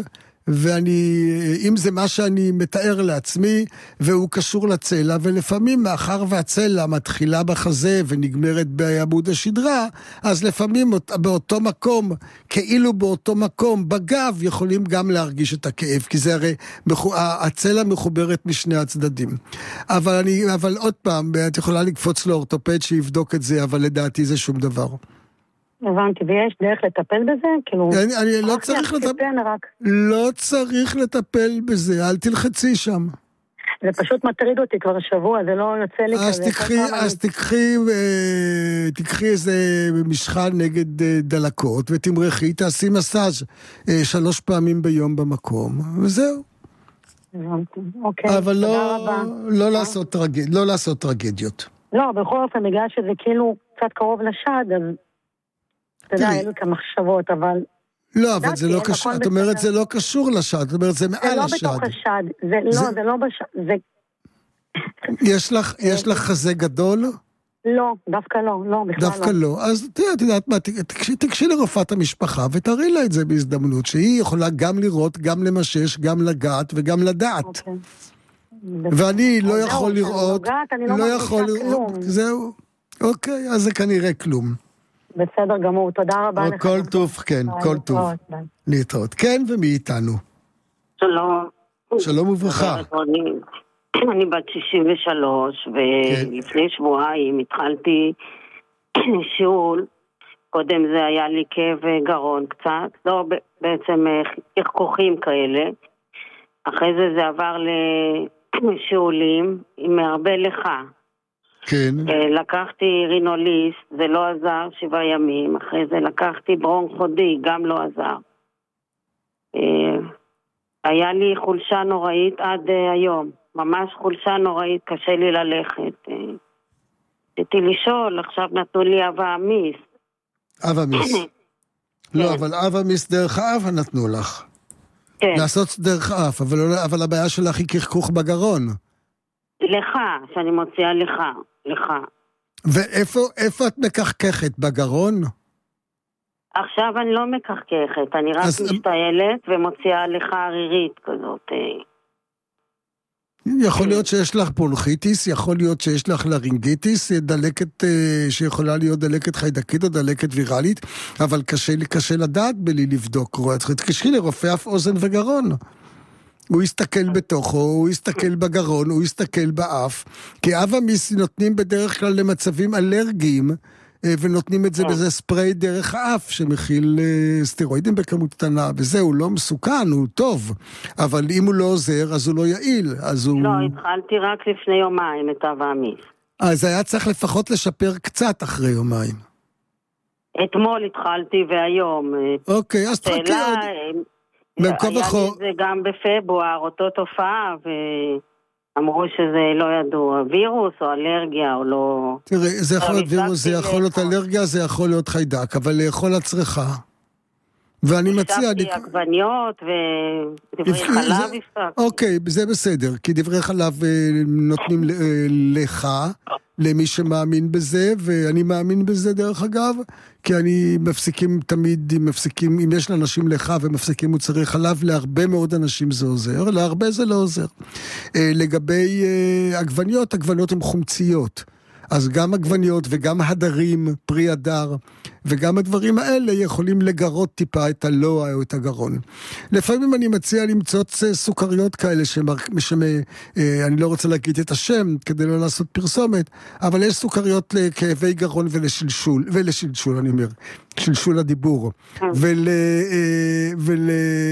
ואני, אם זה מה שאני מתאר לעצמי, והוא קשור לצלע, ולפעמים מאחר והצלע מתחילה בחזה ונגמרת בעמוד השדרה, אז לפעמים באותו מקום, כאילו באותו מקום, בגב, יכולים גם להרגיש את הכאב, כי זה הרי, הצלע מחוברת משני הצדדים. אבל אני, אבל עוד פעם, את יכולה לקפוץ לאורתופד שיבדוק את זה, אבל לדעתי זה שום דבר. הבנתי, ויש דרך לטפל בזה? כאילו... אני, אני לא רק צריך לטפל... להקשיבן, רק... לא צריך לטפל בזה, אל תלחצי שם. זה פשוט מטריד אותי כבר שבוע, זה לא יוצא לי אז כזה. תקחי, כל פעם אז אני- תקחי, אה, תקחי איזה משחה נגד אה, דלקות, ותמרחי, תעשי מסאז' אה, שלוש פעמים ביום במקום, וזהו. הבנתי, אוקיי, אבל תודה לא, רבה. לא, לעשות טרגד, לא לעשות טרגדיות. לא, בכל אופן, בגלל שזה כאילו קצת קרוב לשד, אז... אתה יודע, תראי. אין לי כמה מחשבות, אבל... לא, אבל ידעתי, זה לא הכל קשור, את אומרת בסדר. זה לא קשור לשד, את אומרת זה זה מעל לא השד. בתוך השד, זה לא, זה- זה לא בשד, זה... יש לך, יש לך חזה גדול? לא, דווקא לא, לא, בכלל דווקא לא. אז תראה, את יודעת מה, תגשי, תגשי לרופאת המשפחה ותראי לה את זה בהזדמנות, שהיא יכולה גם לראות, גם למשש, גם לגעת וגם לדעת. אוקיי. ואני לא יכול לראות, לא יכול לראות, כלום. זהו. אוקיי, אז זה כנראה כלום. בסדר גמור, תודה רבה לך. כל טוב, כן, כל טוב. להתראות. כן, ומי איתנו? שלום. שלום וברכה. אני בת שישים ושלוש, ולפני שבועיים התחלתי שיעול. קודם זה היה לי כאב גרון קצת, לא בעצם כחכוכים כאלה. אחרי זה זה עבר לשיעולים עם הרבה לחה. כן. לקחתי רינוליס, זה לא עזר שבעה ימים. אחרי זה לקחתי ברונכודי, גם לא עזר. היה לי חולשה נוראית עד היום. ממש חולשה נוראית, קשה לי ללכת. רציתי לשאול, עכשיו נתנו לי אבה אמיס. אבה מיס. לא, אבל אבה מיס דרך האף נתנו לך. כן. לעשות דרך האף, אבל, אבל הבעיה שלך היא כחכוך בגרון. לך, שאני מוציאה לך, לך. ואיפה איפה את מקחקחת? בגרון? עכשיו אני לא מקחקחת, אני רק אז... משתעלת ומוציאה לך ערירית כזאת. יכול להיות שיש לך בונחיטיס, יכול להיות שיש לך לרינגיטיס, דלקת שיכולה להיות דלקת חיידקית או דלקת ויראלית, אבל קשה לי, קשה לדעת בלי לבדוק. תקשרי לרופא אף אוזן וגרון. הוא יסתכל בתוכו, הוא יסתכל בגרון, הוא יסתכל באף, כי אבה מיס נותנים בדרך כלל למצבים אלרגיים, ונותנים את זה בזה ספרי דרך האף, שמכיל סטרואידים בכמות קטנה, וזהו, לא מסוכן, הוא טוב, אבל אם הוא לא עוזר, אז הוא לא יעיל, אז הוא... לא, התחלתי רק לפני יומיים את אבה מיס. אז היה צריך לפחות לשפר קצת אחרי יומיים. אתמול התחלתי והיום. אוקיי, אז תחכי עוד. היה לי את זה גם בפברואר, אותו תופעה, ואמרו שזה לא ידוע, וירוס או אלרגיה או לא... תראי, זה יכול להיות וירוס, זה יכול להיות אלרגיה, זה יכול להיות חיידק, אבל לאכול הצריכה. ואני מציע... הפסקתי עגבניות ודברי חלב הפסקתי. אוקיי, זה בסדר, כי דברי חלב נותנים לך, למי שמאמין בזה, ואני מאמין בזה דרך אגב, כי אני מפסיקים תמיד, מפסיקים, אם יש לאנשים לך ומפסיקים מוצרי חלב, להרבה מאוד אנשים זה עוזר, להרבה זה לא עוזר. לגבי עגבניות, עגבניות הן חומציות. אז גם עגבניות וגם הדרים, פרי הדר, וגם הדברים האלה יכולים לגרות טיפה את הלוע או את הגרון. לפעמים אני מציע למצוא סוכריות כאלה, שאני לא רוצה להגיד את השם, כדי לא לעשות פרסומת, אבל יש סוכריות לכאבי גרון ולשלשול, ולשלשול אני אומר, שלשול הדיבור, ול... ול...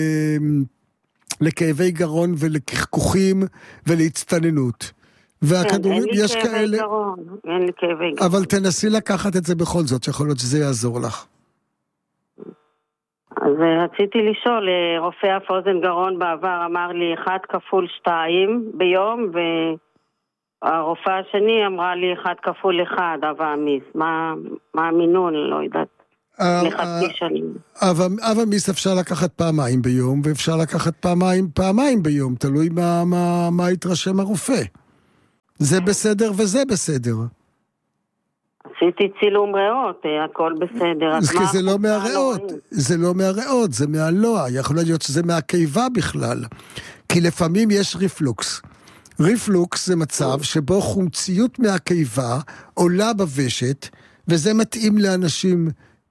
לכאבי גרון ולכחכוכים ולהצטננות. והכדורים, יש כאלה... אין לי כאבי גרון. אבל תנסי לקחת את זה בכל זאת, שיכול להיות שזה יעזור לך. אז רציתי לשאול, רופא אף אוזן גרון בעבר אמר לי אחד כפול שתיים ביום, והרופאה השני אמרה לי אחד כפול אחד, אבה אמיס. מה המינון? לא יודעת. לחצי שנים. אבה מיס אפשר לקחת פעמיים ביום, ואפשר לקחת פעמיים פעמיים ביום, תלוי מה יתרשם הרופא. זה בסדר וזה בסדר. עשיתי צילום ריאות, הכל בסדר. כי זה לא מהריאות, זה לא מהריאות, זה מהלוע. יכול להיות שזה מהקיבה בכלל. כי לפעמים יש ריפלוקס. ריפלוקס זה מצב שבו חומציות מהקיבה עולה בוושת, וזה מתאים לאנשים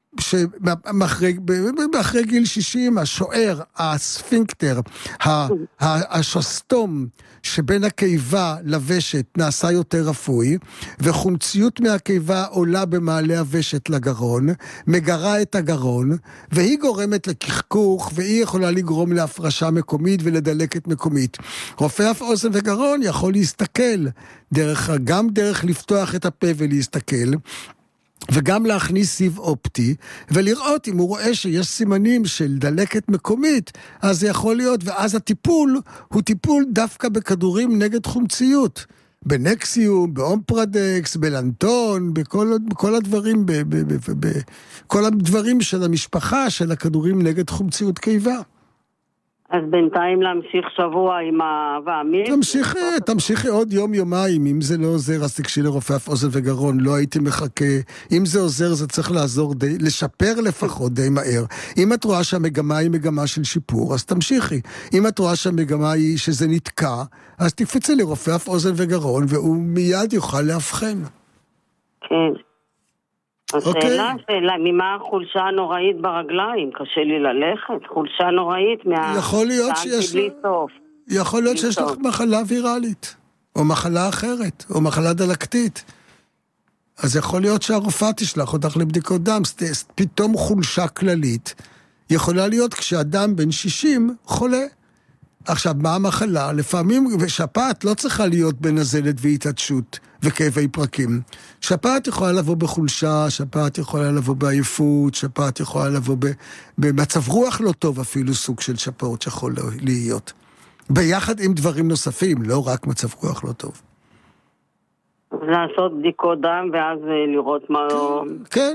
שאחרי גיל שישים, השוער, הספינקטר, השסתום שבין הקיבה לוושת נעשה יותר רפוי, וחומציות מהקיבה עולה במעלה הוושת לגרון, מגרה את הגרון, והיא גורמת לכחכוך, והיא יכולה לגרום להפרשה מקומית ולדלקת מקומית. רופא אף אוזן וגרון יכול להסתכל, דרך, גם דרך לפתוח את הפה ולהסתכל, וגם להכניס סיב אופטי, ולראות אם הוא רואה שיש סימנים של דלקת מקומית, אז זה יכול להיות, ואז הטיפול הוא טיפול דווקא בכדורים נגד חומציות, בנקסיום, באומפרדקס, בלנטון, בכל, בכל הדברים, ב, ב, ב, ב, ב, כל הדברים של המשפחה, של הכדורים נגד חומציות קיבה. אז בינתיים להמשיך שבוע עם האהבה אמיץ? תמשיכי, תמשיכי עוד יום יומיים, אם זה לא עוזר אז תקשי לרופא אף אוזן וגרון, לא הייתי מחכה, אם זה עוזר זה צריך לעזור די, לשפר לפחות די מהר. אם את רואה שהמגמה היא מגמה של שיפור, אז תמשיכי. אם את רואה שהמגמה היא שזה נתקע, אז תקפצי לרופא אף אוזן וגרון, והוא מיד יוכל להבחן. כן. אוקיי. השאלה, שאלה, ממה החולשה הנוראית ברגליים? קשה לי ללכת, חולשה נוראית מה... יכול להיות שיש... בלי סוף. יכול להיות שיש לך מחלה ויראלית, או מחלה אחרת, או מחלה דלקתית. אז יכול להיות שהרופאה תשלח אותך לבדיקות דם, פתאום חולשה כללית. יכולה להיות כשאדם בן שישים חולה. עכשיו, מה המחלה? לפעמים, ושפעת לא צריכה להיות בנזלת והתעטשות וכאבי פרקים. שפעת יכולה לבוא בחולשה, שפעת יכולה לבוא בעייפות, שפעת יכולה לבוא במצב רוח לא טוב, אפילו סוג של שפעות שיכול להיות. ביחד עם דברים נוספים, לא רק מצב רוח לא טוב. לעשות בדיקות דם ואז לראות מה... כן.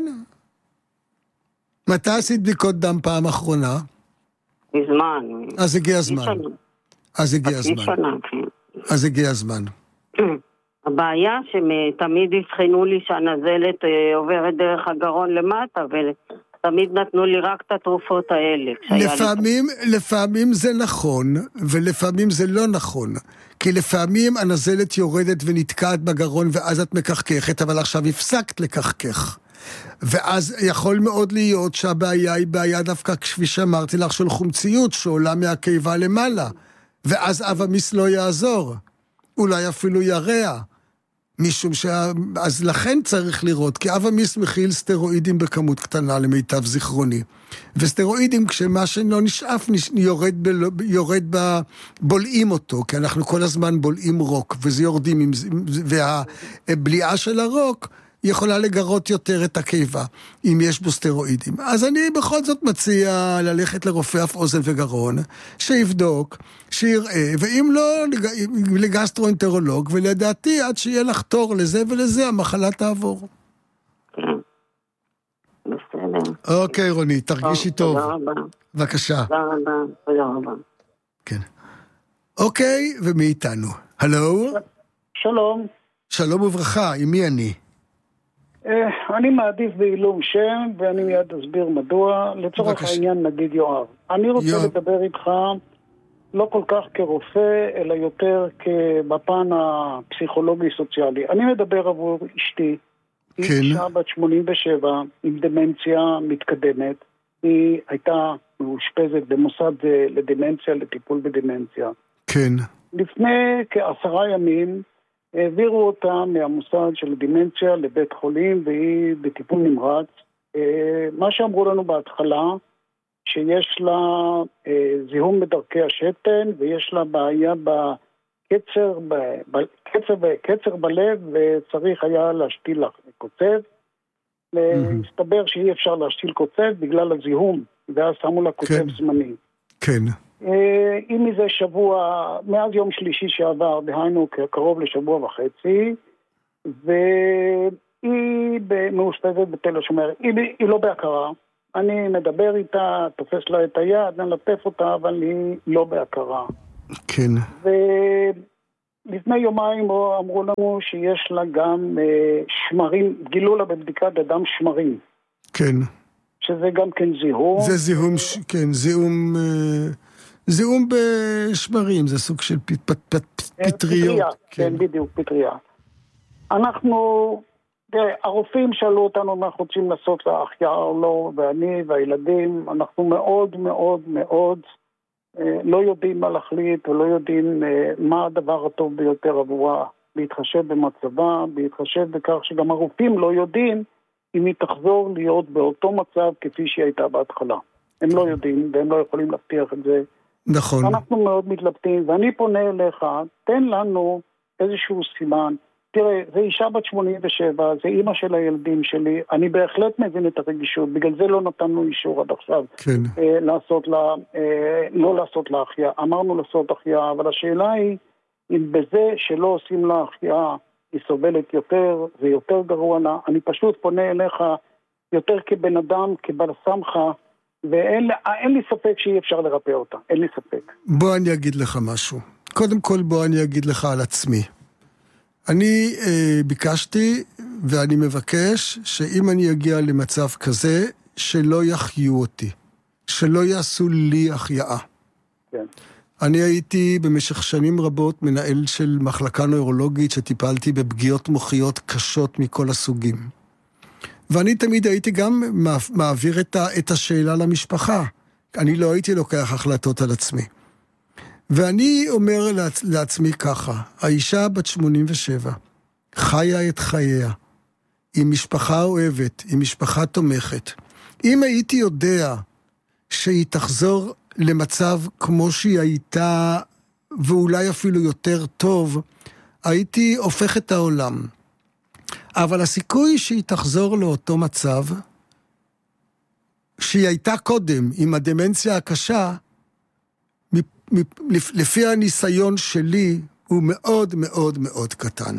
מתי עשית בדיקות דם פעם אחרונה? מזמן. אז הגיע הזמן. אז הגיע הזמן. אז הגיע הזמן. הבעיה שתמיד הבחנו לי שהנזלת עוברת דרך הגרון למטה, ותמיד נתנו לי רק את התרופות האלה. לפעמים, לפעמים זה נכון, ולפעמים זה לא נכון. כי לפעמים הנזלת יורדת ונתקעת בגרון, ואז את מקחקחת, אבל עכשיו הפסקת לקחקח. ואז יכול מאוד להיות שהבעיה היא בעיה דווקא, כפי שאמרתי לך, של חומציות שעולה מהקיבה למעלה, ואז אב המיס לא יעזור, אולי אפילו ירע, משום ש... אז לכן צריך לראות, כי אב המיס מכיל סטרואידים בכמות קטנה למיטב זיכרוני, וסטרואידים כשמה שלא נשאף יורד, ב... יורד ב... בולעים אותו, כי אנחנו כל הזמן בולעים רוק, וזה יורדים, עם... והבליעה של הרוק יכולה לגרות יותר את הקיבה, אם יש בו סטרואידים. אז אני בכל זאת מציע ללכת לרופא אף אוזן וגרון, שיבדוק, שיראה, ואם לא, לגסטרואנטרולוג, ולדעתי עד שיהיה לך תור לזה ולזה, המחלה תעבור. בסדר. אוקיי, רוני, תרגישי טוב. תודה רבה. בבקשה. תודה רבה, תודה רבה. כן. אוקיי, ומי איתנו? הלו? שלום. שלום וברכה, עם מי אני? אני מעדיף בעילום שם, ואני מיד אסביר מדוע. לצורך העניין נגיד יואב. אני רוצה לדבר איתך לא כל כך כרופא, אלא יותר בפן הפסיכולוגי-סוציאלי. אני מדבר עבור אשתי. היא אישה בת שמונים ושבע, עם דמנציה מתקדמת. היא הייתה מאושפזת במוסד לדמנציה, לטיפול בדמנציה. כן. לפני כעשרה ימים, העבירו אותה מהמוסד של דימנציה לבית חולים, והיא בטיפול נמרץ. מה שאמרו לנו בהתחלה, שיש לה זיהום בדרכי השתן, ויש לה בעיה בקצר, בקצר, בקצר בלב, וצריך היה להשתיל קוצב. הסתבר שאי אפשר להשתיל קוצב בגלל הזיהום, ואז שמו לה קוצב זמני. כן. היא מזה שבוע, מאז יום שלישי שעבר, דהיינו קרוב לשבוע וחצי, והיא מאושפזת בתל השומר. היא, היא לא בהכרה. אני מדבר איתה, תופס לה את היד, נלטף אותה, אבל היא לא בהכרה. כן. ולפני יומיים אמרו לנו שיש לה גם שמרים, גילו לה בבדיקת דם שמרים. כן. שזה גם כן זיהום. זה זיהום, כן, זיהום... זיהום בשמרים, זה סוג של פט, פט, פט, פטריות. פטריה, כן. כן, בדיוק, פטריה. אנחנו, הרופאים שאלו אותנו אם אנחנו רוצים לעשות להחייאה או לא, ואני והילדים, אנחנו מאוד מאוד מאוד אה, לא יודעים מה להחליט, ולא יודעים אה, מה הדבר הטוב ביותר עבורה, להתחשב במצבה, להתחשב בכך שגם הרופאים לא יודעים אם היא תחזור להיות באותו מצב כפי שהיא הייתה בהתחלה. הם לא יודעים, והם לא יכולים להבטיח את זה. נכון. אנחנו מאוד מתלבטים, ואני פונה אליך, תן לנו איזשהו סימן. תראה, זה אישה בת שמונים ושבע, זה אימא של הילדים שלי, אני בהחלט מבין את הרגישות, בגלל זה לא נתנו אישור עד עכשיו. כן. אה, לעשות לה, אה, לא לעשות לה החייאה, אמרנו לעשות החייאה, אבל השאלה היא, אם בזה שלא עושים לה החייאה, היא סובלת יותר ויותר גרוע, אני פשוט פונה אליך יותר כבן אדם, כבל סמכה, ואין לי ספק שאי אפשר לרפא אותה, אין לי ספק. בוא אני אגיד לך משהו. קודם כל בוא אני אגיד לך על עצמי. אני אה, ביקשתי ואני מבקש שאם אני אגיע למצב כזה, שלא יחיו אותי, שלא יעשו לי החייאה. כן. אני הייתי במשך שנים רבות מנהל של מחלקה נוירולוגית שטיפלתי בפגיעות מוחיות קשות מכל הסוגים. ואני תמיד הייתי גם מעביר את, ה, את השאלה למשפחה. אני לא הייתי לוקח החלטות על עצמי. ואני אומר לעצ, לעצמי ככה, האישה בת שמונים ושבע, חיה את חייה, עם משפחה אוהבת, עם משפחה תומכת. אם הייתי יודע שהיא תחזור למצב כמו שהיא הייתה, ואולי אפילו יותר טוב, הייתי הופך את העולם. אבל הסיכוי שהיא תחזור לאותו מצב, שהיא הייתה קודם עם הדמנציה הקשה, לפי הניסיון שלי, הוא מאוד מאוד מאוד קטן.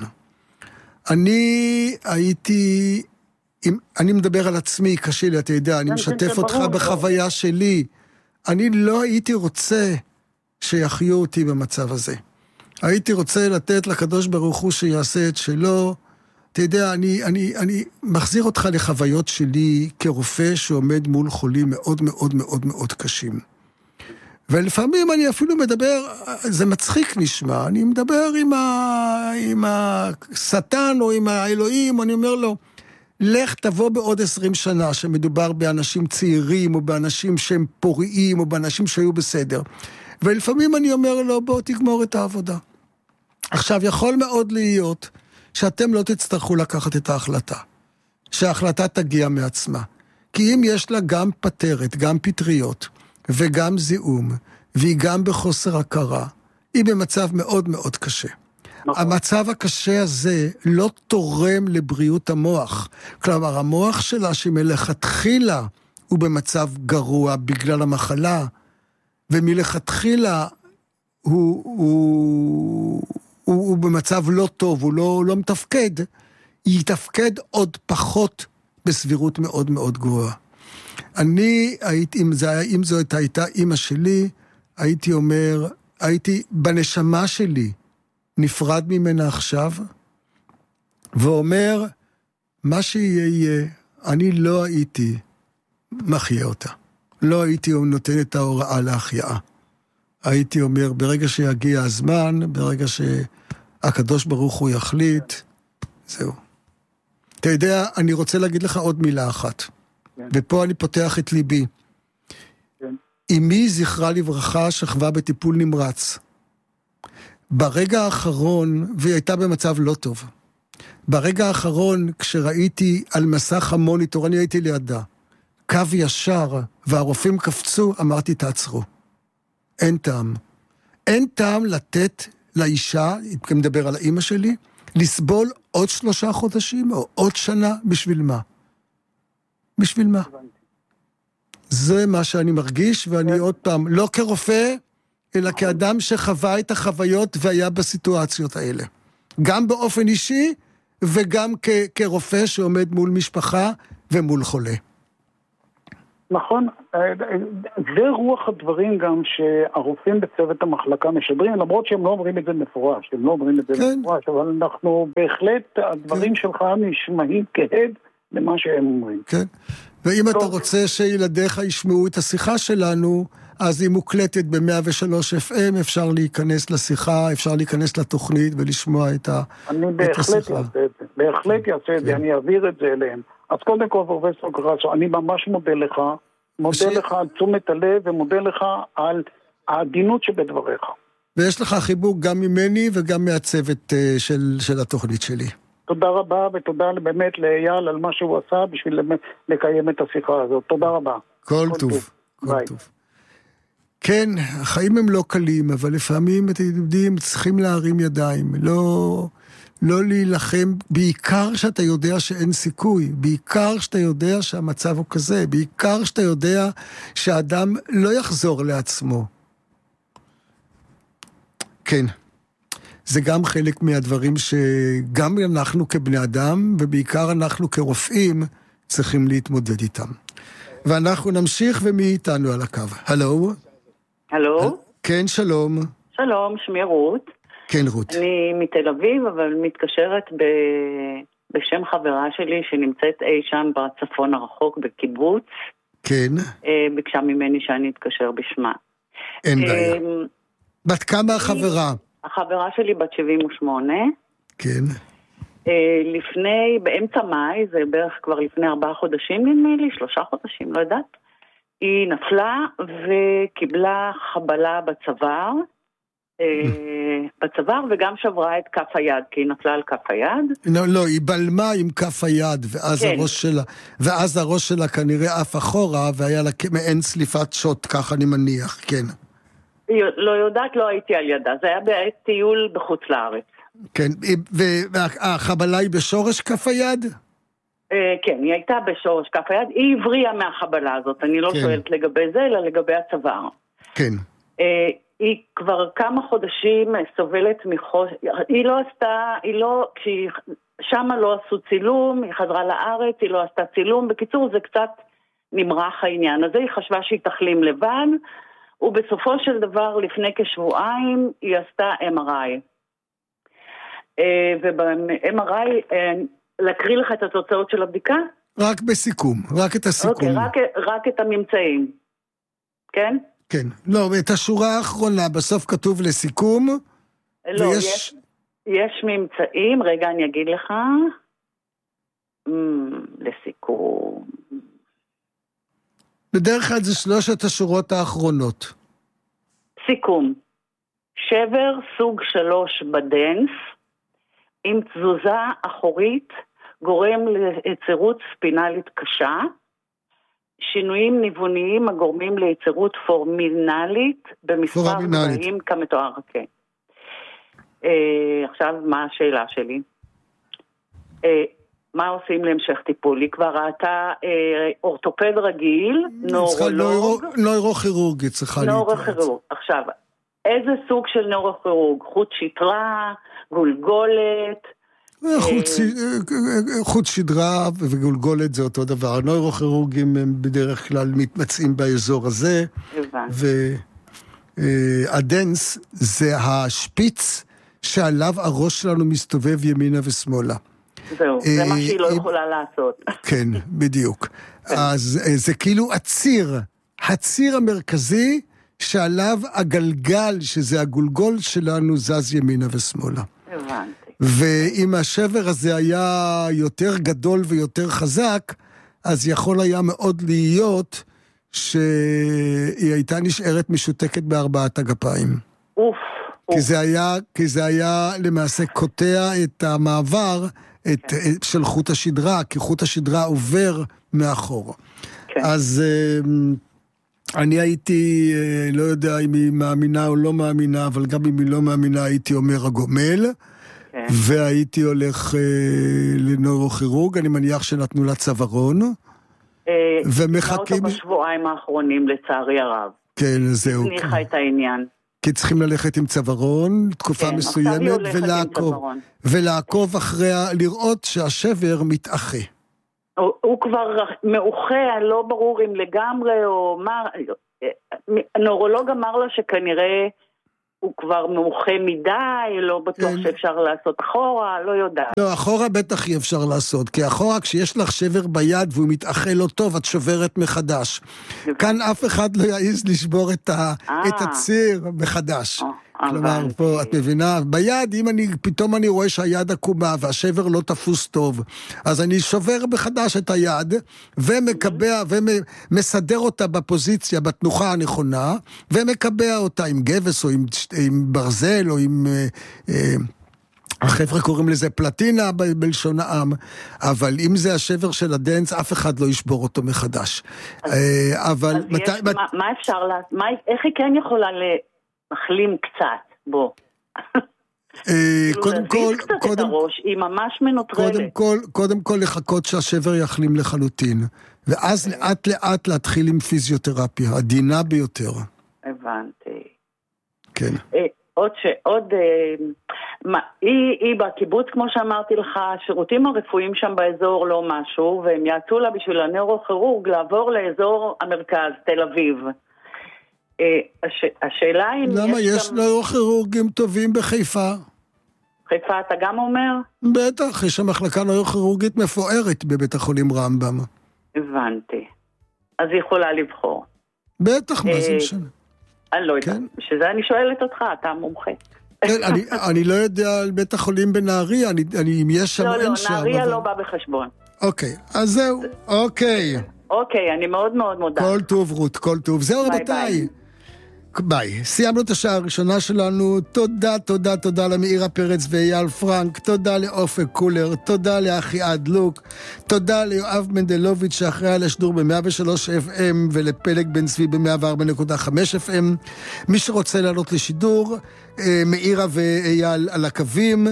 אני הייתי, אני מדבר על עצמי, קשה לי, אתה יודע, אני משתף אותך בחוויה שלי, אני לא הייתי רוצה שיחיו אותי במצב הזה. הייתי רוצה לתת לקדוש ברוך הוא שיעשה את שלו. אתה יודע, אני, אני, אני מחזיר אותך לחוויות שלי כרופא שעומד מול חולים מאוד מאוד מאוד מאוד קשים. ולפעמים אני אפילו מדבר, זה מצחיק נשמע, אני מדבר עם, ה, עם השטן או עם האלוהים, אני אומר לו, לך תבוא בעוד עשרים שנה שמדובר באנשים צעירים או באנשים שהם פוריים או באנשים שהיו בסדר. ולפעמים אני אומר לו, בוא תגמור את העבודה. עכשיו יכול מאוד להיות שאתם לא תצטרכו לקחת את ההחלטה, שההחלטה תגיע מעצמה. כי אם יש לה גם פטרת, גם פטריות וגם זיהום, והיא גם בחוסר הכרה, היא במצב מאוד מאוד קשה. המצב הקשה הזה לא תורם לבריאות המוח. כלומר, המוח שלה שמלכתחילה הוא במצב גרוע בגלל המחלה, ומלכתחילה הוא, הוא, הוא, הוא במצב לא טוב, הוא לא, לא מתפקד, היא יתפקד עוד פחות בסבירות מאוד מאוד גרועה. אני הייתי, אם, זה, אם זאת הייתה אמא שלי, הייתי אומר, הייתי בנשמה שלי, נפרד ממנה עכשיו, ואומר, מה שיהיה יהיה, אני לא הייתי מחיה אותה. לא הייתי נותן את ההוראה להחייאה. הייתי אומר, ברגע שיגיע הזמן, ברגע שהקדוש ברוך הוא יחליט, זהו. אתה יודע, אני רוצה להגיד לך עוד מילה אחת. כן. ופה אני פותח את ליבי. כן. אמי זכרה לברכה שכבה בטיפול נמרץ. ברגע האחרון, והיא הייתה במצב לא טוב, ברגע האחרון, כשראיתי על מסך המוניטור, אני הייתי לידה, קו ישר, והרופאים קפצו, אמרתי, תעצרו. אין טעם. אין טעם לתת לאישה, אם מדבר על האמא שלי, לסבול עוד שלושה חודשים, או עוד שנה, בשביל מה? בשביל מה? זה מה שאני מרגיש, ואני עוד פעם, לא כרופא, אלא כאדם שחווה את החוויות והיה בסיטואציות האלה. גם באופן אישי, וגם כ- כרופא שעומד מול משפחה ומול חולה. נכון, זה רוח הדברים גם שהרופאים בצוות המחלקה משדרים, למרות שהם לא אומרים את זה מפורש, הם לא אומרים את זה כן. מפורש, אבל אנחנו בהחלט, הדברים כן. שלך נשמעים כהד למה שהם אומרים. כן, ואם טוב. אתה רוצה שילדיך ישמעו את השיחה שלנו, אז היא מוקלטת ב-מאה ושלוש אף אם, אפשר להיכנס לשיחה, אפשר להיכנס לתוכנית ולשמוע את השיחה. אני בהחלט אעשה את זה, בהחלט אעשה את זה, אני אעביר את זה אליהם. אז קודם כל, פרופסור גרסו, אני ממש מודה לך, מודה לך על תשומת הלב, ומודה לך על העדינות שבדבריך. ויש לך חיבוק גם ממני וגם מהצוות של, של התוכנית שלי. תודה רבה, ותודה באמת לאייל על מה שהוא עשה בשביל לקיים את השיחה הזאת. תודה רבה. כל טוב. כל טוב. כן, החיים הם לא קלים, אבל לפעמים, אתם יודעים, צריכים להרים ידיים, לא, לא להילחם, בעיקר שאתה יודע שאין סיכוי, בעיקר שאתה יודע שהמצב הוא כזה, בעיקר שאתה יודע שהאדם לא יחזור לעצמו. כן, זה גם חלק מהדברים שגם אנחנו כבני אדם, ובעיקר אנחנו כרופאים, צריכים להתמודד איתם. ואנחנו נמשיך, ומי איתנו על הקו? הלו? הלו? כן, שלום. שלום, שמי רות. כן, רות. אני מתל אביב, אבל מתקשרת ב... בשם חברה שלי שנמצאת אי שם בצפון הרחוק בקיבוץ. כן. ביקשה ממני שאני אתקשר בשמה. אין בעיה. בת כמה החברה? החברה שלי בת שבעים ושמונה. כן. לפני, באמצע מאי, זה בערך כבר לפני ארבעה חודשים נדמה לי, שלושה חודשים, לא יודעת. היא נפלה וקיבלה חבלה בצוואר, בצוואר וגם שברה את כף היד, כי היא נפלה על כף היד. לא, לא, היא בלמה עם כף היד, ואז כן. הראש שלה, ואז הראש שלה כנראה אף אחורה, והיה לה מעין סליפת שוט, כך אני מניח, כן. לא יודעת, לא הייתי על ידה, זה היה בעת טיול בחוץ לארץ. כן, והחבלה היא בשורש כף היד? כן, היא הייתה בשורש כף היד, היא הבריאה מהחבלה הזאת, אני לא שואלת לגבי זה, אלא לגבי הצוואר. כן. היא כבר כמה חודשים סובלת מחוש... היא לא עשתה, היא לא, כשהיא... שמה לא עשו צילום, היא חזרה לארץ, היא לא עשתה צילום, בקיצור זה קצת נמרח העניין הזה, היא חשבה שהיא תחלים לבד, ובסופו של דבר לפני כשבועיים היא עשתה אם אר איי. וב-אם אר איי, להקריא לך את התוצאות של הבדיקה? רק בסיכום, רק את הסיכום. אוקיי, רק, רק את הממצאים. כן? כן. לא, את השורה האחרונה, בסוף כתוב לסיכום. לא, ויש... יש, יש ממצאים, רגע אני אגיד לך. Mm, לסיכום. בדרך כלל זה שלושת השורות האחרונות. סיכום. שבר סוג שלוש בדנס, עם תזוזה אחורית, גורם ליצירות ספינלית קשה, שינויים ניווניים הגורמים ליצירות פורמינלית, במספר גבוהים כמתואר. כן. אה, עכשיו, מה השאלה שלי? אה, מה עושים להמשך טיפול? היא כבר ראתה אה, אורתופד רגיל, נוירולוג. נוירוכירורגית צריכה להתייעץ. נוירוכירוג. עכשיו, איזה סוג של נוירוכירוג? חוט שדרה, גולגולת? חוט שדרה וגולגולת זה אותו דבר. הנוירוכירורגים הם בדרך כלל מתמצאים באזור הזה. והדנס זה השפיץ שעליו הראש שלנו מסתובב ימינה ושמאלה. זהו, זה מה שהיא לא יכולה לעשות. כן, בדיוק. אז זה כאילו הציר, הציר המרכזי שעליו הגלגל, שזה הגולגול שלנו, זז ימינה ושמאלה. הבנתי. ואם השבר הזה היה יותר גדול ויותר חזק, אז יכול היה מאוד להיות שהיא הייתה נשארת משותקת בארבעת הגפיים. אוף. כי זה היה, כי זה היה למעשה קוטע את המעבר את, את, של חוט השדרה, כי חוט השדרה עובר מאחור. כן. אז אני הייתי, לא יודע אם היא מאמינה או לא מאמינה, אבל גם אם היא לא מאמינה הייתי אומר הגומל, כן. והייתי הולך לנוירוכירוג, אני מניח שנתנו לה צווארון, ומחכים... אותו בשבועיים האחרונים לצערי הרב. כן, זהו. זניחה את העניין. כי צריכים ללכת עם צווארון, תקופה כן, מסוימת, ולעקוב, ולעקוב אחרי, לראות שהשבר מתאחה. הוא, הוא כבר מאוחה, לא ברור אם לגמרי, או מה, הנוירולוג אמר לה שכנראה הוא כבר מאוחה מדי, לא בטוח כן. שאפשר לעשות אחורה, לא יודעת. לא, אחורה בטח אי אפשר לעשות, כי אחורה כשיש לך שבר ביד והוא מתאחה לא טוב, את שוברת מחדש. כאן אף אחד לא יעיז לשבור את, ה, את הציר מחדש. כלומר, פה, את מבינה, ביד, אם אני, פתאום אני רואה שהיד עקומה והשבר לא תפוס טוב, אז אני שובר מחדש את היד, ומקבע, ומסדר אותה בפוזיציה, בתנוחה הנכונה, ומקבע אותה עם גבס, או עם, עם ברזל, או עם... אה, החבר'ה קוראים לזה פלטינה בלשון העם, אבל אם זה השבר של הדנס, אף אחד לא ישבור אותו מחדש. אז, אבל... אז מת... יש, מת... מה, מה אפשר לה... מה, איך היא כן יכולה ל... מחלים קצת, בוא. קודם כל, קודם, הראש, היא ממש מנוטרלת. קודם כל, קודם כל לחכות שהשבר יחלים לחלוטין, ואז לאט לאט להתחיל עם פיזיותרפיה, עדינה ביותר. הבנתי. כן. עוד ש... עוד... מה, היא, היא בקיבוץ, כמו שאמרתי לך, השירותים הרפואיים שם באזור לא משהו, והם יעצו לה בשביל הנוירוכירורג לעבור לאזור המרכז, תל אביב. הש... השאלה היא... למה יש גם... נוירוכירורגים טובים בחיפה? חיפה אתה גם אומר? בטח, יש שם מחלקה נוירוכירורגית מפוארת בבית החולים רמב"ם. הבנתי. אז היא יכולה לבחור. בטח, מה זה משנה? אני לא יודעת. שזה אני שואלת אותך, אתה מומחה. כן, אני, אני לא יודע על בית החולים בנהריה, אני, אני, אם יש שם לא, אין לא, שם. לא, נהריה אבל... לא בא בחשבון. אוקיי, אז זהו, אוקיי. אוקיי, אני מאוד מאוד מודה. כל טוב רות, כל טוב. זהו רבותיי. ביי. סיימנו את השעה הראשונה שלנו. תודה, תודה, תודה למאירה פרץ ואייל פרנק. תודה לאופק קולר. תודה לאחי אדלוק. תודה ליואב מנדלוביץ' שאחראי על השידור ב-מאה ושלוש אף אם ולפלג בן צבי ב-מאה וארבע נקודה חמש אף אם. מי שרוצה לעלות לשידור, מאירה ואייל על הקווים.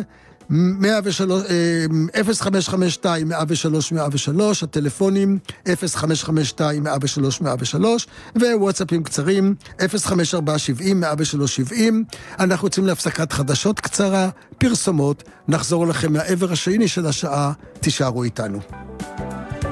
אפס חמש חמש שתיים מאה ושלוש מאה ושלוש, הטלפונים אפס חמש חמש שתיים מאה ושלוש מאה ושלוש ווואטסאפים קצרים אפס חמש ארבע שבעים מאה ושלוש שבעים. אנחנו יוצאים להפסקת חדשות קצרה, פרסומות, נחזור לכם מהעבר השני של השעה, תישארו איתנו.